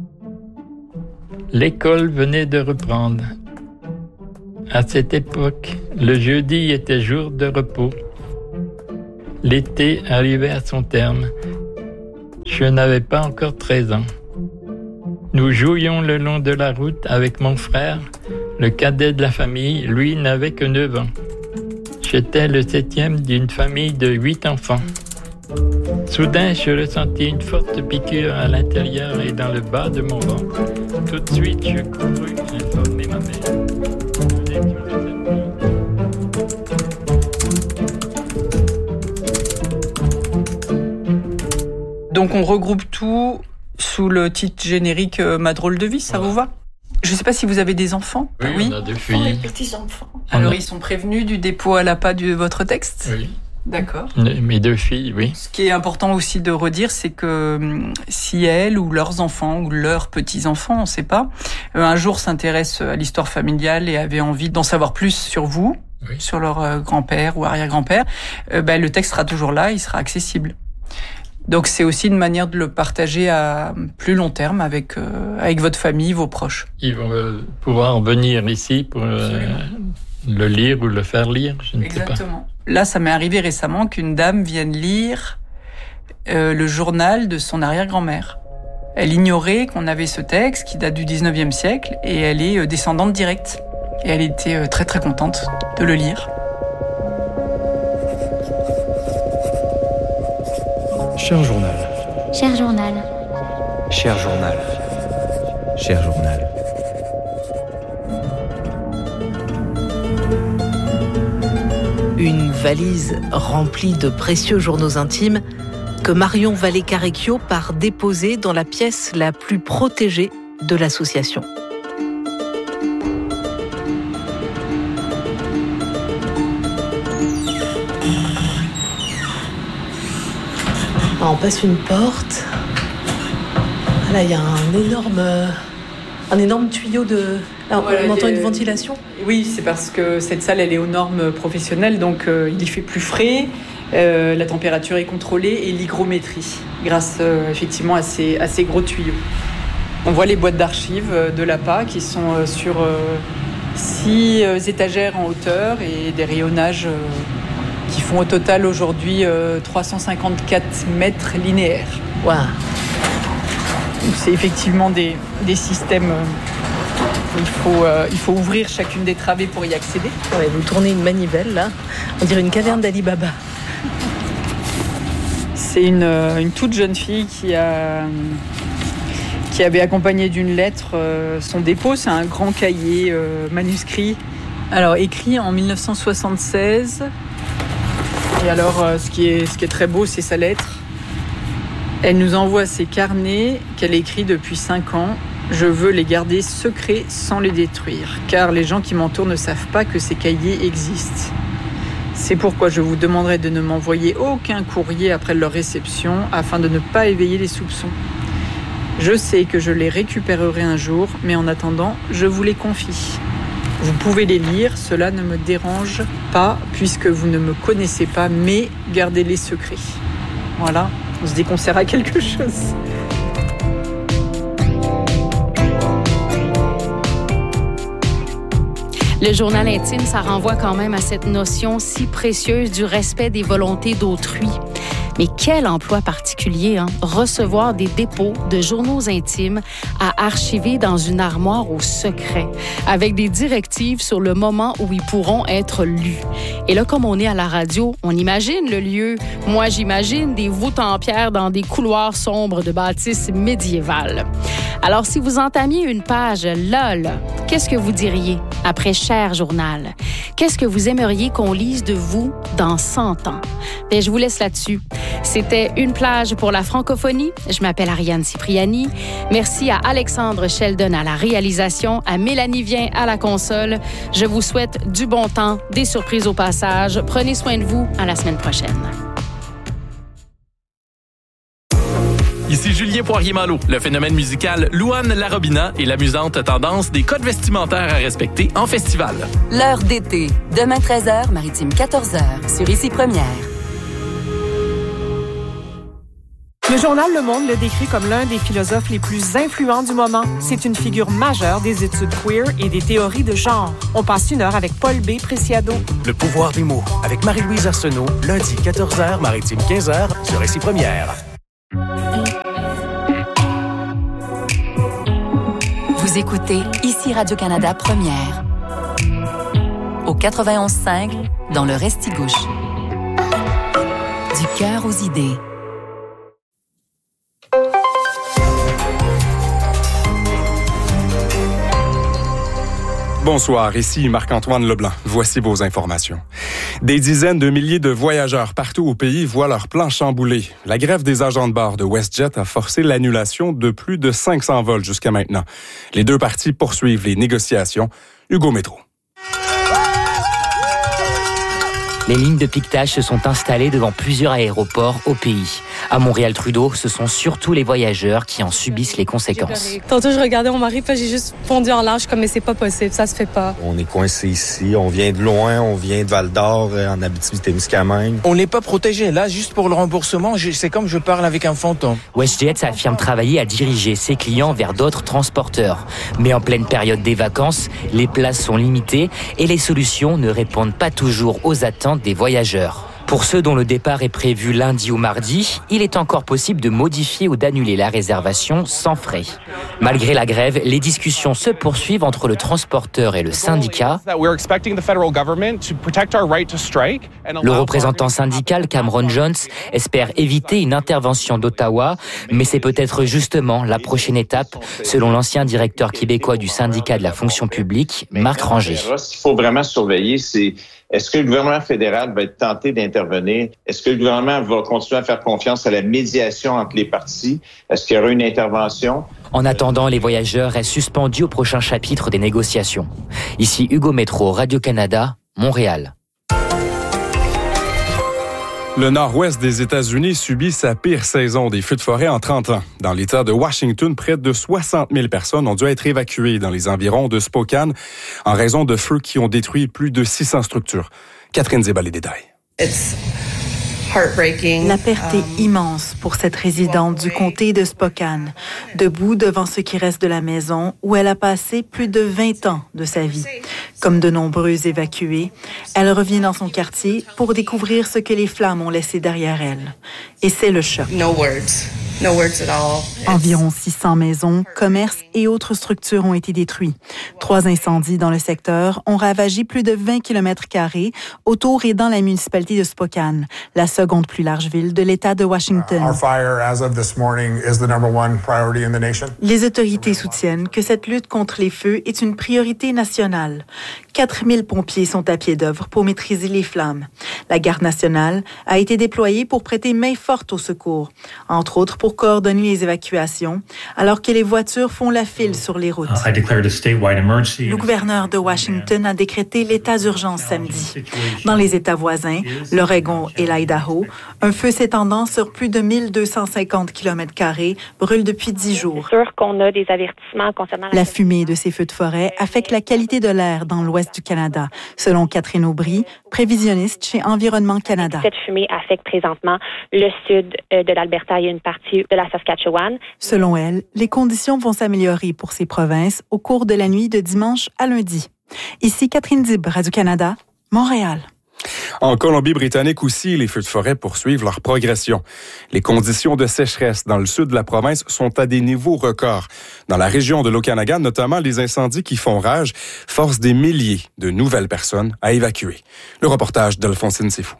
L'école venait de reprendre. À cette époque, le jeudi était jour de repos. L'été arrivait à son terme. Je n'avais pas encore treize ans. Nous jouions le long de la route avec mon frère. Le cadet de la famille, lui, n'avait que neuf ans. J'étais le septième d'une famille de huit enfants. Soudain, je ressentis une forte piqûre à l'intérieur et dans le bas de mon ventre. Tout de suite, je courus informer ma mère. Donc on regroupe tout sous le titre générique euh, Ma drôle de vie, ça voilà. Vous va? Je ne sais pas si vous avez des enfants. Oui, oui. On a deux filles. Les petits-enfants. Alors, ils sont prévenus du dépôt à l'appât de votre texte? Oui. D'accord. Mes deux filles, oui. Ce qui est important aussi de redire, c'est que si elles ou leurs enfants ou leurs petits-enfants, on ne sait pas, un jour s'intéressent à l'histoire familiale et avaient envie d'en savoir plus sur vous, oui. sur leur grand-père ou arrière-grand-père, euh, ben, le texte sera toujours là, il sera accessible. Donc c'est aussi une manière de le partager à plus long terme avec euh, avec votre famille, vos proches. Ils vont euh, pouvoir venir ici pour euh, le lire ou le faire lire, je ne Exactement. sais pas. Là, ça m'est arrivé récemment qu'une dame vienne lire euh, le journal de son arrière-grand-mère. Elle ignorait qu'on avait ce texte qui date du dix-neuvième siècle et elle est euh, descendante directe. Et elle était euh, très très contente de le lire. Cher journal. Cher journal. Cher journal. Cher journal. Une valise remplie de précieux journaux intimes que Marion Vallée-Carrecchio part déposer dans la pièce la plus protégée de l'association. Alors on passe une porte. Là, il y a un énorme, un énorme tuyau de... Là, on voilà, entend a... une ventilation. Oui, c'est parce que cette salle, elle est aux normes professionnelles, donc euh, il y fait plus frais, euh, la température est contrôlée et l'hygrométrie, grâce euh, effectivement à ces, à ces gros tuyaux. On voit les boîtes d'archives de l'A P A qui sont euh, sur euh, six euh, étagères en hauteur et des rayonnages... Euh, qui font au total aujourd'hui euh, trois cent cinquante-quatre mètres linéaires. Wow. C'est effectivement des, des systèmes... Euh, il, faut, euh, il faut ouvrir chacune des travées pour y accéder. Ouais, vous tournez une manivelle, là. On dirait une caverne d'Ali Baba. C'est une, une toute jeune fille qui, a, qui avait accompagné d'une lettre euh, son dépôt. C'est un grand cahier euh, manuscrit. Alors, écrit en mille neuf cent soixante-seize... Et alors, ce qui est, ce qui est très beau, c'est sa lettre. Elle nous envoie ses carnets qu'elle écrit depuis cinq ans. Je veux les garder secrets sans les détruire, car les gens qui m'entourent ne savent pas que ces cahiers existent. C'est pourquoi je vous demanderai de ne m'envoyer aucun courrier après leur réception, afin de ne pas éveiller les soupçons. Je sais que je les récupérerai un jour, mais en attendant, je vous les confie. Vous pouvez les lire, cela ne me dérange pas puisque vous ne me connaissez pas, mais gardez-les secrets. Voilà, on se dit qu'on sert à quelque chose. Le journal intime, ça renvoie quand même à cette notion si précieuse du respect des volontés d'autrui. Mais quel emploi particulier, hein? Recevoir des dépôts de journaux intimes à archiver dans une armoire au secret, avec des directives sur le moment où ils pourront être lus. Et là, comme on est à la radio, on imagine le lieu. Moi, j'imagine des voûtes en pierre dans des couloirs sombres de bâtisses médiévales. Alors, si vous entamiez une page là, là, qu'est-ce que vous diriez après Cher journal? Qu'est-ce que vous aimeriez qu'on lise de vous dans cent ans? Bien, je vous laisse là-dessus. C'était Une plage pour la francophonie. Je m'appelle Ariane Cipriani. Merci à Alexandre Sheldon à la réalisation, à Mélanie Vien à la console. Je vous souhaite du bon temps, des surprises au passage. Prenez soin de vous. À la semaine prochaine. Ici Julien Poirier-Malo. Le phénomène musical Louane Larobina et l'amusante tendance des codes vestimentaires à respecter en festival. L'heure d'été. Demain treize heures, Maritime quatorze heures, sur Ici Première. Le journal Le Monde le décrit comme l'un des philosophes les plus influents du moment. C'est une figure majeure des études queer et des théories de genre. On passe une heure avec Paul B. Preciado. Le pouvoir des mots, avec Marie-Louise Arsenault, lundi quatorze heures, Maritime quinze heures, sur Ici Première. Vous écoutez Ici Radio-Canada Première. Au quatre-vingt-onze cinq, dans le Restigouche. Du cœur aux idées. Bonsoir, ici Marc-Antoine Leblanc. Voici vos informations. Des dizaines de milliers de voyageurs partout au pays voient leur plan chamboulé. La grève des agents de bord de WestJet a forcé l'annulation de plus de cinq cents vols jusqu'à maintenant. Les deux parties poursuivent les négociations. Hugo Métro. Les lignes de piquetage se sont installées devant plusieurs aéroports au pays. À Montréal-Trudeau, ce sont surtout les voyageurs qui en subissent les conséquences. Tantôt, je regardais mon mari, puis j'ai juste fondu en large comme mais c'est pas possible, ça se fait pas. On est coincé ici, on vient de loin, on vient de Val-d'Or, en Abitibi-Témiscamingue. On n'est pas protégé. Là, juste pour le remboursement, c'est comme je parle avec un fantôme. WestJet affirme travailler à diriger ses clients vers d'autres transporteurs. Mais en pleine période des vacances, les places sont limitées et les solutions ne répondent pas toujours aux attentes des voyageurs. Pour ceux dont le départ est prévu lundi ou mardi, il est encore possible de modifier ou d'annuler la réservation sans frais. Malgré la grève, les discussions se poursuivent entre le transporteur et le syndicat. Le représentant syndical Cameron Jones espère éviter une intervention d'Ottawa, mais c'est peut-être justement la prochaine étape, selon l'ancien directeur québécois du syndicat de la fonction publique, Marc Ranger. Ce qu'il faut vraiment surveiller, c'est est-ce que le gouvernement fédéral va être tenté d'intervenir? Est-ce que le gouvernement va continuer à faire confiance à la médiation entre les parties? Est-ce qu'il y aura une intervention? En attendant, les voyageurs restent suspendus au prochain chapitre des négociations. Ici Hugo Métro, Radio-Canada, Montréal. Le nord-ouest des États-Unis subit sa pire saison des feux de forêt en trente ans. Dans l'État de Washington, près de soixante mille personnes ont dû être évacuées dans les environs de Spokane en raison de feux qui ont détruit plus de six cents structures. Catherine Zéba, les détails. La perte est immense pour cette résidente du comté de Spokane, debout devant ce qui reste de la maison où elle a passé plus de vingt ans de sa vie. Comme de nombreux évacués, elle revient dans son quartier pour découvrir ce que les flammes ont laissé derrière elle. Et c'est le choc. No words. No words at all. Environ six cents maisons, commerces et autres structures ont été détruits. Trois incendies dans le secteur ont ravagé plus de vingt kilomètres carrés autour et dans la municipalité de Spokane, la seconde plus large ville de l'État de Washington. Our fire, as of this morning, is the number one priority in the nation. Les autorités soutiennent que cette lutte contre les feux est une priorité nationale. quatre mille pompiers sont à pied d'œuvre pour maîtriser les flammes. La garde nationale a été déployée pour prêter main forte au secours, entre autres pour coordonner les évacuations, alors que les voitures font la file sur les routes. Le gouverneur de Washington a décrété l'état d'urgence samedi. Dans les États voisins, l'Oregon et l'Idaho, un feu s'étendant sur plus de mille deux cent cinquante kilomètres carrés brûle depuis dix jours. C'est sûr qu'on a des avertissements concernant la fumée de ces feux de forêt affecte la qualité de l'air dans l'ouest du Canada, selon Catherine Aubry, prévisionniste chez Environnement Canada. Cette fumée affecte présentement le sud de l'Alberta et une partie de la Saskatchewan. Selon elle, les conditions vont s'améliorer pour ces provinces au cours de la nuit de dimanche à lundi. Ici Catherine Dib, Radio-Canada, Montréal. En Colombie-Britannique aussi, les feux de forêt poursuivent leur progression. Les conditions de sécheresse dans le sud de la province sont à des niveaux records. Dans la région de l'Okanagan, notamment, les incendies qui font rage forcent des milliers de nouvelles personnes à évacuer. Le reportage d'Alphonsine Sifou.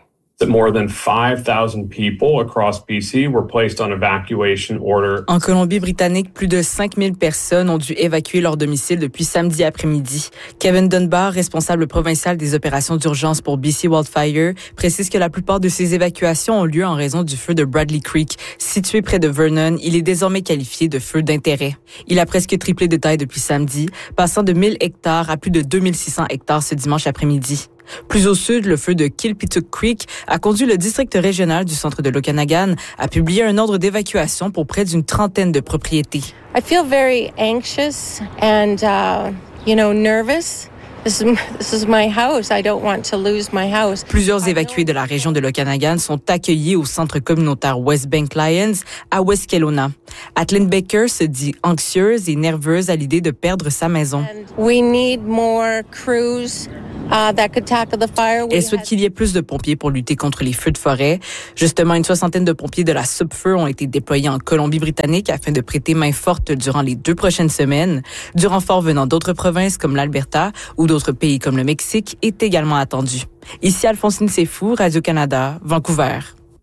En Colombie-Britannique, plus de cinq mille personnes ont dû évacuer leur domicile depuis samedi après-midi. Kevin Dunbar, responsable provincial des opérations d'urgence pour B C Wildfire, précise que la plupart de ces évacuations ont lieu en raison du feu de Bradley Creek. Situé près de Vernon, il est désormais qualifié de feu d'intérêt. Il a presque triplé de taille depuis samedi, passant de mille hectares à plus de deux mille six cents hectares ce dimanche après-midi. Plus au sud, le feu de Kilpituck Creek a conduit le district régional du centre de l'Okanagan à publier un ordre d'évacuation pour près d'une trentaine de propriétés. I feel very anxious and, uh, you know, nervous. This is, this is my house. I don't want to lose my house. Plusieurs évacués de la région de l'Okanagan sont accueillis au centre communautaire West Bank Lions à West Kelowna. Atlin Baker se dit anxieuse et nerveuse à l'idée de perdre sa maison. We need more crews. Uh, that could tackle the fire. Elle souhaite qu'il y ait plus de pompiers pour lutter contre les feux de forêt. Justement, une soixantaine de pompiers de la Subfeu ont été déployés en Colombie-Britannique afin de prêter main forte durant les deux prochaines semaines. Du renfort venant d'autres provinces comme l'Alberta ou d'autres pays comme le Mexique est également attendu. Ici Alphonsine Seyfou, Radio-Canada, Vancouver.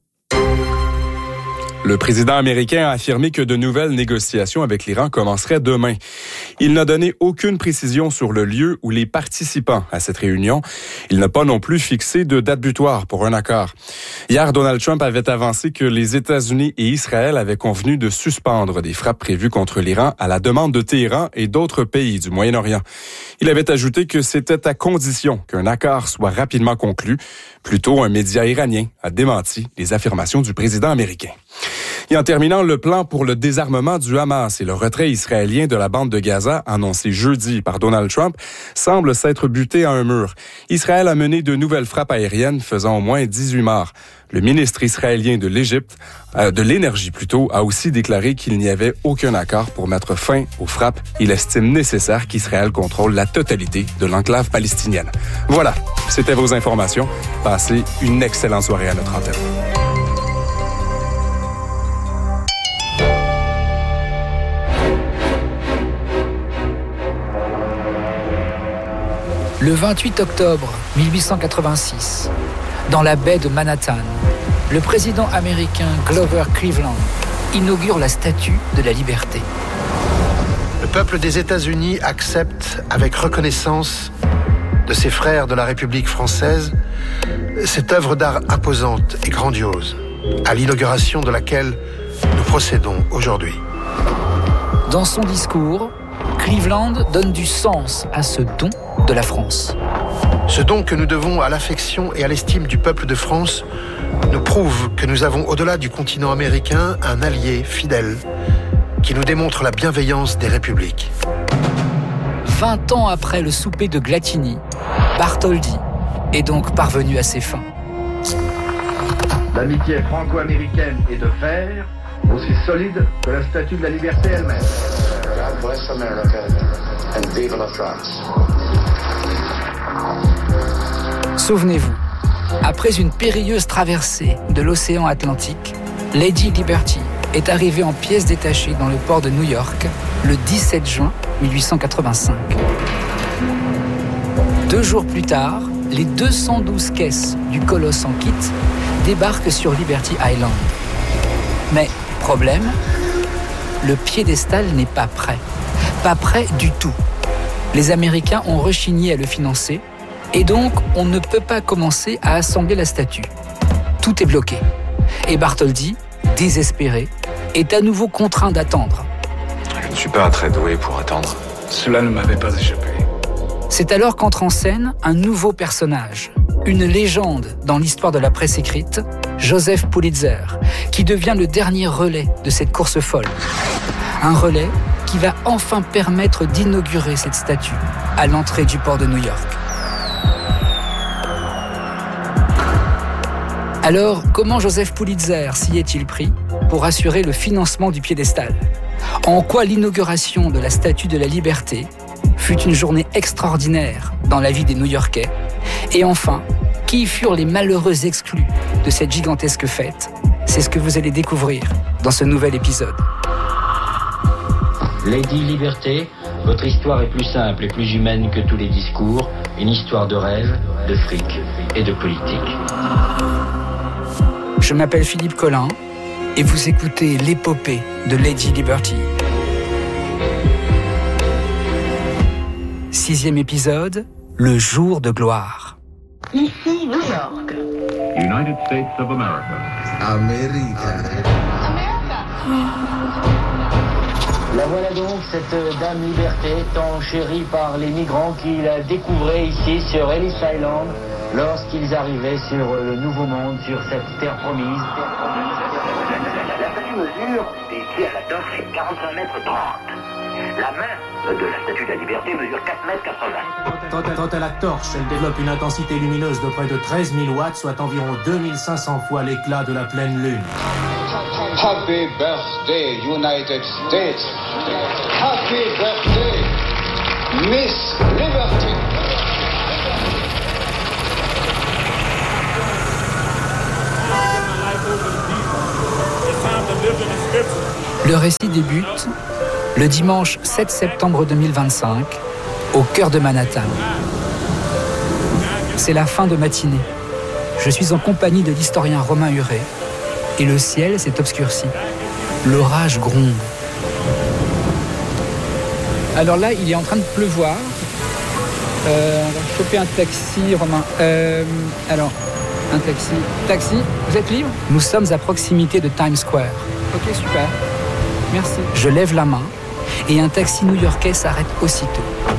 Le président américain a affirmé que de nouvelles négociations avec l'Iran commenceraient demain. Il n'a donné aucune précision sur le lieu ou les participants à cette réunion. Il n'a pas non plus fixé de date butoir pour un accord. Hier, Donald Trump avait avancé que les États-Unis et Israël avaient convenu de suspendre des frappes prévues contre l'Iran à la demande de Téhéran et d'autres pays du Moyen-Orient. Il avait ajouté que c'était à condition qu'un accord soit rapidement conclu. Plus tôt, un média iranien a démenti les affirmations du président américain. Et en terminant, le plan pour le désarmement du Hamas et le retrait israélien de la bande de Gaza, annoncé jeudi par Donald Trump, semble s'être buté à un mur. Israël a mené de nouvelles frappes aériennes faisant au moins dix-huit morts. Le ministre israélien de l'Égypte, euh, de l'énergie plutôt, a aussi déclaré qu'il n'y avait aucun accord pour mettre fin aux frappes. Il estime nécessaire qu'Israël contrôle la totalité de l'enclave palestinienne. Voilà, c'était vos informations. Passez une excellente soirée à notre antenne. Le vingt-huit octobre mille huit cent quatre-vingt-six, dans la baie de Manhattan, le président américain Grover Cleveland inaugure la Statue de la Liberté. Le peuple des États-Unis accepte avec reconnaissance de ses frères de la République française cette œuvre d'art imposante et grandiose, à l'inauguration de laquelle nous procédons aujourd'hui. Dans son discours, Cleveland donne du sens à ce don de la France. Ce don que nous devons à l'affection et à l'estime du peuple de France nous prouve que nous avons, au-delà du continent américain, un allié fidèle qui nous démontre la bienveillance des républiques. Vingt ans après le souper de Glatini, Bartholdi est donc parvenu à ses fins. L'amitié franco-américaine est de fer, aussi solide que la Statue de la Liberté elle-même. God bless America and vive la France. Souvenez-vous, après une périlleuse traversée de l'océan Atlantique, Lady Liberty est arrivée en pièces détachées dans le port de New York le dix-sept juin mille huit cent quatre-vingt-cinq. Deux jours plus tard, les deux cent douze caisses du colosse en kit débarquent sur Liberty Island. Mais, problème, le piédestal n'est pas prêt. Pas prêt du tout. Les Américains ont rechigné à le financer et donc on ne peut pas commencer à assembler la statue. Tout est bloqué. Et Bartholdi, désespéré, est à nouveau contraint d'attendre. Je ne suis pas très doué pour attendre. Cela ne m'avait pas échappé. C'est alors qu'entre en scène un nouveau personnage, une légende dans l'histoire de la presse écrite, Joseph Pulitzer, qui devient le dernier relais de cette course folle. Un relais qui va enfin permettre d'inaugurer cette statue à l'entrée du port de New York. Alors, comment Joseph Pulitzer s'y est-il pris pour assurer le financement du piédestal ? En quoi l'inauguration de la Statue de la Liberté fut une journée extraordinaire dans la vie des New-Yorkais ? Et enfin, qui furent les malheureux exclus de cette gigantesque fête ? C'est ce que vous allez découvrir dans ce nouvel épisode. Lady Liberté, votre histoire est plus simple et plus humaine que tous les discours, une histoire de rêve, de fric et de politique. Je m'appelle Philippe Collin et vous écoutez l'épopée de Lady Liberty. Sixième épisode, le jour de gloire. Ici New York. United States of America. America. La voilà donc, cette dame Liberté, tant chérie par les migrants qui la découvraient ici sur Ellis Island, lorsqu'ils arrivaient sur le nouveau monde, sur cette terre promise. La statue mesure, des pieds à la torse, c'est quarante-cinq mètres trente. La main de la statue de la liberté mesure quatre mètres quatre-vingts. Quant à, quant à la torche, elle développe une intensité lumineuse de près de treize mille watts, soit environ deux mille cinq cents fois l'éclat de la pleine lune. Happy birthday, United States. Happy birthday, Miss Liberty. Le récit débute le dimanche sept septembre deux mille vingt-cinq, au cœur de Manhattan. C'est la fin de matinée. Je suis en compagnie de l'historien Romain Huret et le ciel s'est obscurci. L'orage gronde. Alors là, il est en train de pleuvoir. Euh, on va choper un taxi, Romain. Euh, alors, un taxi. Taxi, vous êtes libre ? Nous sommes à proximité de Times Square. Ok, super. Merci. Je lève la main et un taxi new-yorkais s'arrête aussitôt.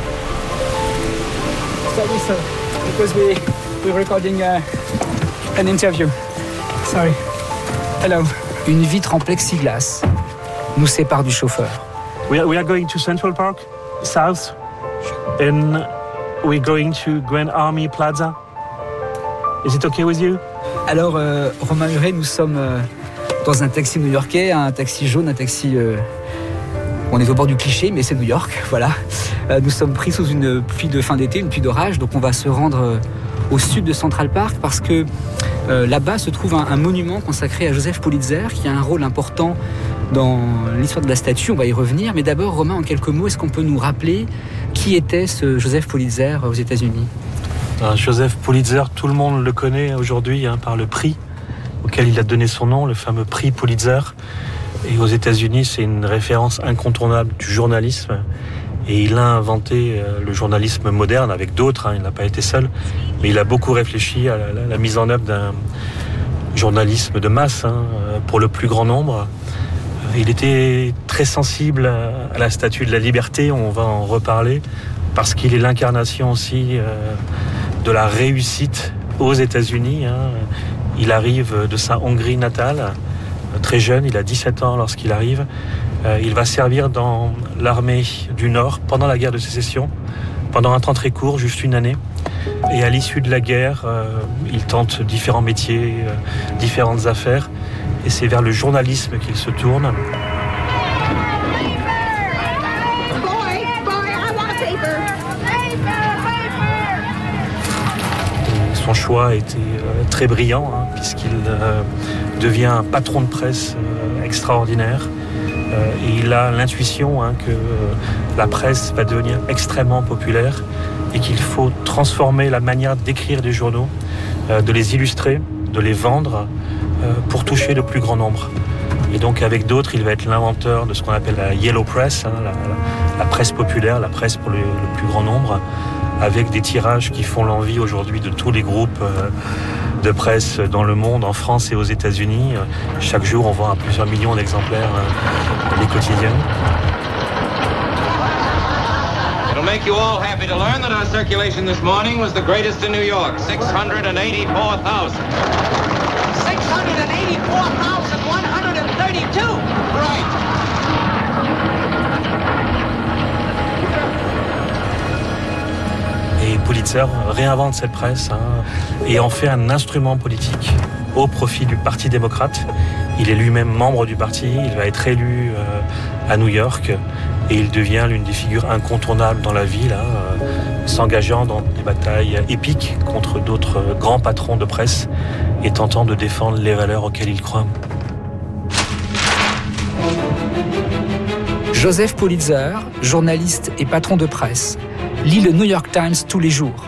Sorry, sir. Because we we're recording uh, an interview. Sorry. Hello. Une vitre en plexiglas nous sépare du chauffeur. We are, we are going to Central Park, south, and we're going to Grand Army Plaza. Is it okay with you? Alors, euh, Romain Huret, nous sommes euh, dans un taxi new-yorkais, un taxi jaune, un taxi... Euh, on est au bord du cliché, mais c'est New York, voilà. Euh, nous sommes pris sous une pluie de fin d'été, une pluie d'orage, donc on va se rendre euh, au sud de Central Park parce que euh, là-bas se trouve un, un monument consacré à Joseph Pulitzer qui a un rôle important dans l'histoire de la statue, on va y revenir. Mais d'abord, Romain, en quelques mots, est-ce qu'on peut nous rappeler qui était ce Joseph Pulitzer aux États-Unis ? Alors, Joseph Pulitzer, tout le monde le connaît aujourd'hui hein, par le prix auquel il a donné son nom, le fameux prix Pulitzer. Et aux États-Unis, c'est une référence incontournable du journalisme. Et il a inventé euh, le journalisme moderne avec d'autres, hein, il n'a pas été seul. Mais il a beaucoup réfléchi à la, la, la mise en œuvre d'un journalisme de masse hein, pour le plus grand nombre. Il était très sensible à, à la statue de la liberté, on va en reparler, parce qu'il est l'incarnation aussi euh, de la réussite aux États-Unis. Hein. Il arrive de sa Hongrie natale, très jeune, il a dix-sept ans lorsqu'il arrive. Euh, il va servir dans l'armée du Nord pendant la guerre de sécession, pendant un temps très court, juste une année. Et à l'issue de la guerre, euh, il tente différents métiers, euh, différentes affaires. Et c'est vers le journalisme qu'il se tourne. Son choix a été euh, très brillant, hein, puisqu'il euh, devient un patron de presse euh, extraordinaire. Euh, et il a l'intuition hein, que euh, la presse va devenir extrêmement populaire et qu'il faut transformer la manière d'écrire des journaux, euh, de les illustrer, de les vendre euh, pour toucher le plus grand nombre. Et donc avec d'autres, il va être l'inventeur de ce qu'on appelle la Yellow Press, hein, la, la, la presse populaire, la presse pour le, le plus grand nombre, avec des tirages qui font l'envie aujourd'hui de tous les groupes euh, de presse dans le monde, en France et aux États-Unis. Chaque jour, on vend à plusieurs millions d'exemplaires euh, les quotidiens. It'll make you all happy to learn that our circulation this morning was the greatest in New York, six hundred eighty-four thousand. six hundred eighty-four thousand one hundred thirty-two! Right. Et Pulitzer réinvente cette presse hein, et en fait un instrument politique au profit du Parti démocrate. Il est lui-même membre du parti, il va être élu euh, à New York et il devient l'une des figures incontournables dans la ville, hein, euh, s'engageant dans des batailles épiques contre d'autres grands patrons de presse et tentant de défendre les valeurs auxquelles il croit. Joseph Pulitzer, journaliste et patron de presse, lit le New York Times tous les jours.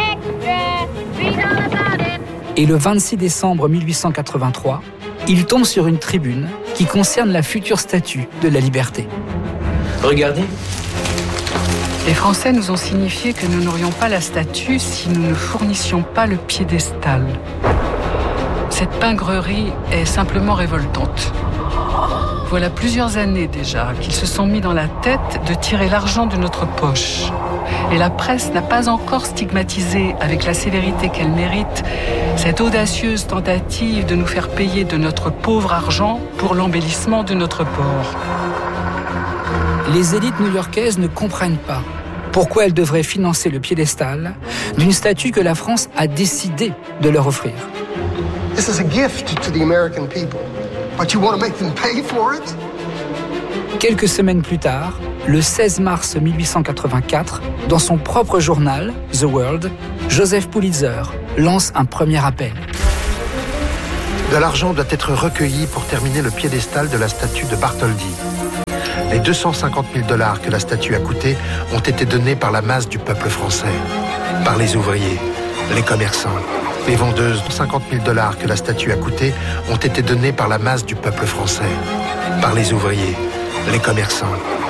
Et le vingt-six décembre mille huit cent quatre-vingt-trois, il tombe sur une tribune qui concerne la future statue de la liberté. Regardez. Les Français nous ont signifié que nous n'aurions pas la statue si nous ne fournissions pas le piédestal. Cette pingrerie est simplement révoltante. Voilà plusieurs années déjà qu'ils se sont mis dans la tête de tirer l'argent de notre poche. Et la presse n'a pas encore stigmatisé avec la sévérité qu'elle mérite cette audacieuse tentative de nous faire payer de notre pauvre argent pour l'embellissement de notre port. Les élites new-yorkaises ne comprennent pas pourquoi elles devraient financer le piédestal d'une statue que la France a décidé de leur offrir. This is a gift to the American people, but you want to make them pay for it? Quelques semaines plus tard, le seize mars mille huit cent quatre-vingt-quatre, dans son propre journal, The World, Joseph Pulitzer lance un premier appel. De l'argent doit être recueilli pour terminer le piédestal de la statue de Bartholdi. Les deux cent cinquante mille dollars que la statue a coûté ont été donnés par la masse du peuple français, par les ouvriers, les commerçants. Les vendeuses de cinquante mille dollars que la statue a coûté ont été donnés par la masse du peuple français, par les ouvriers, les commerçants.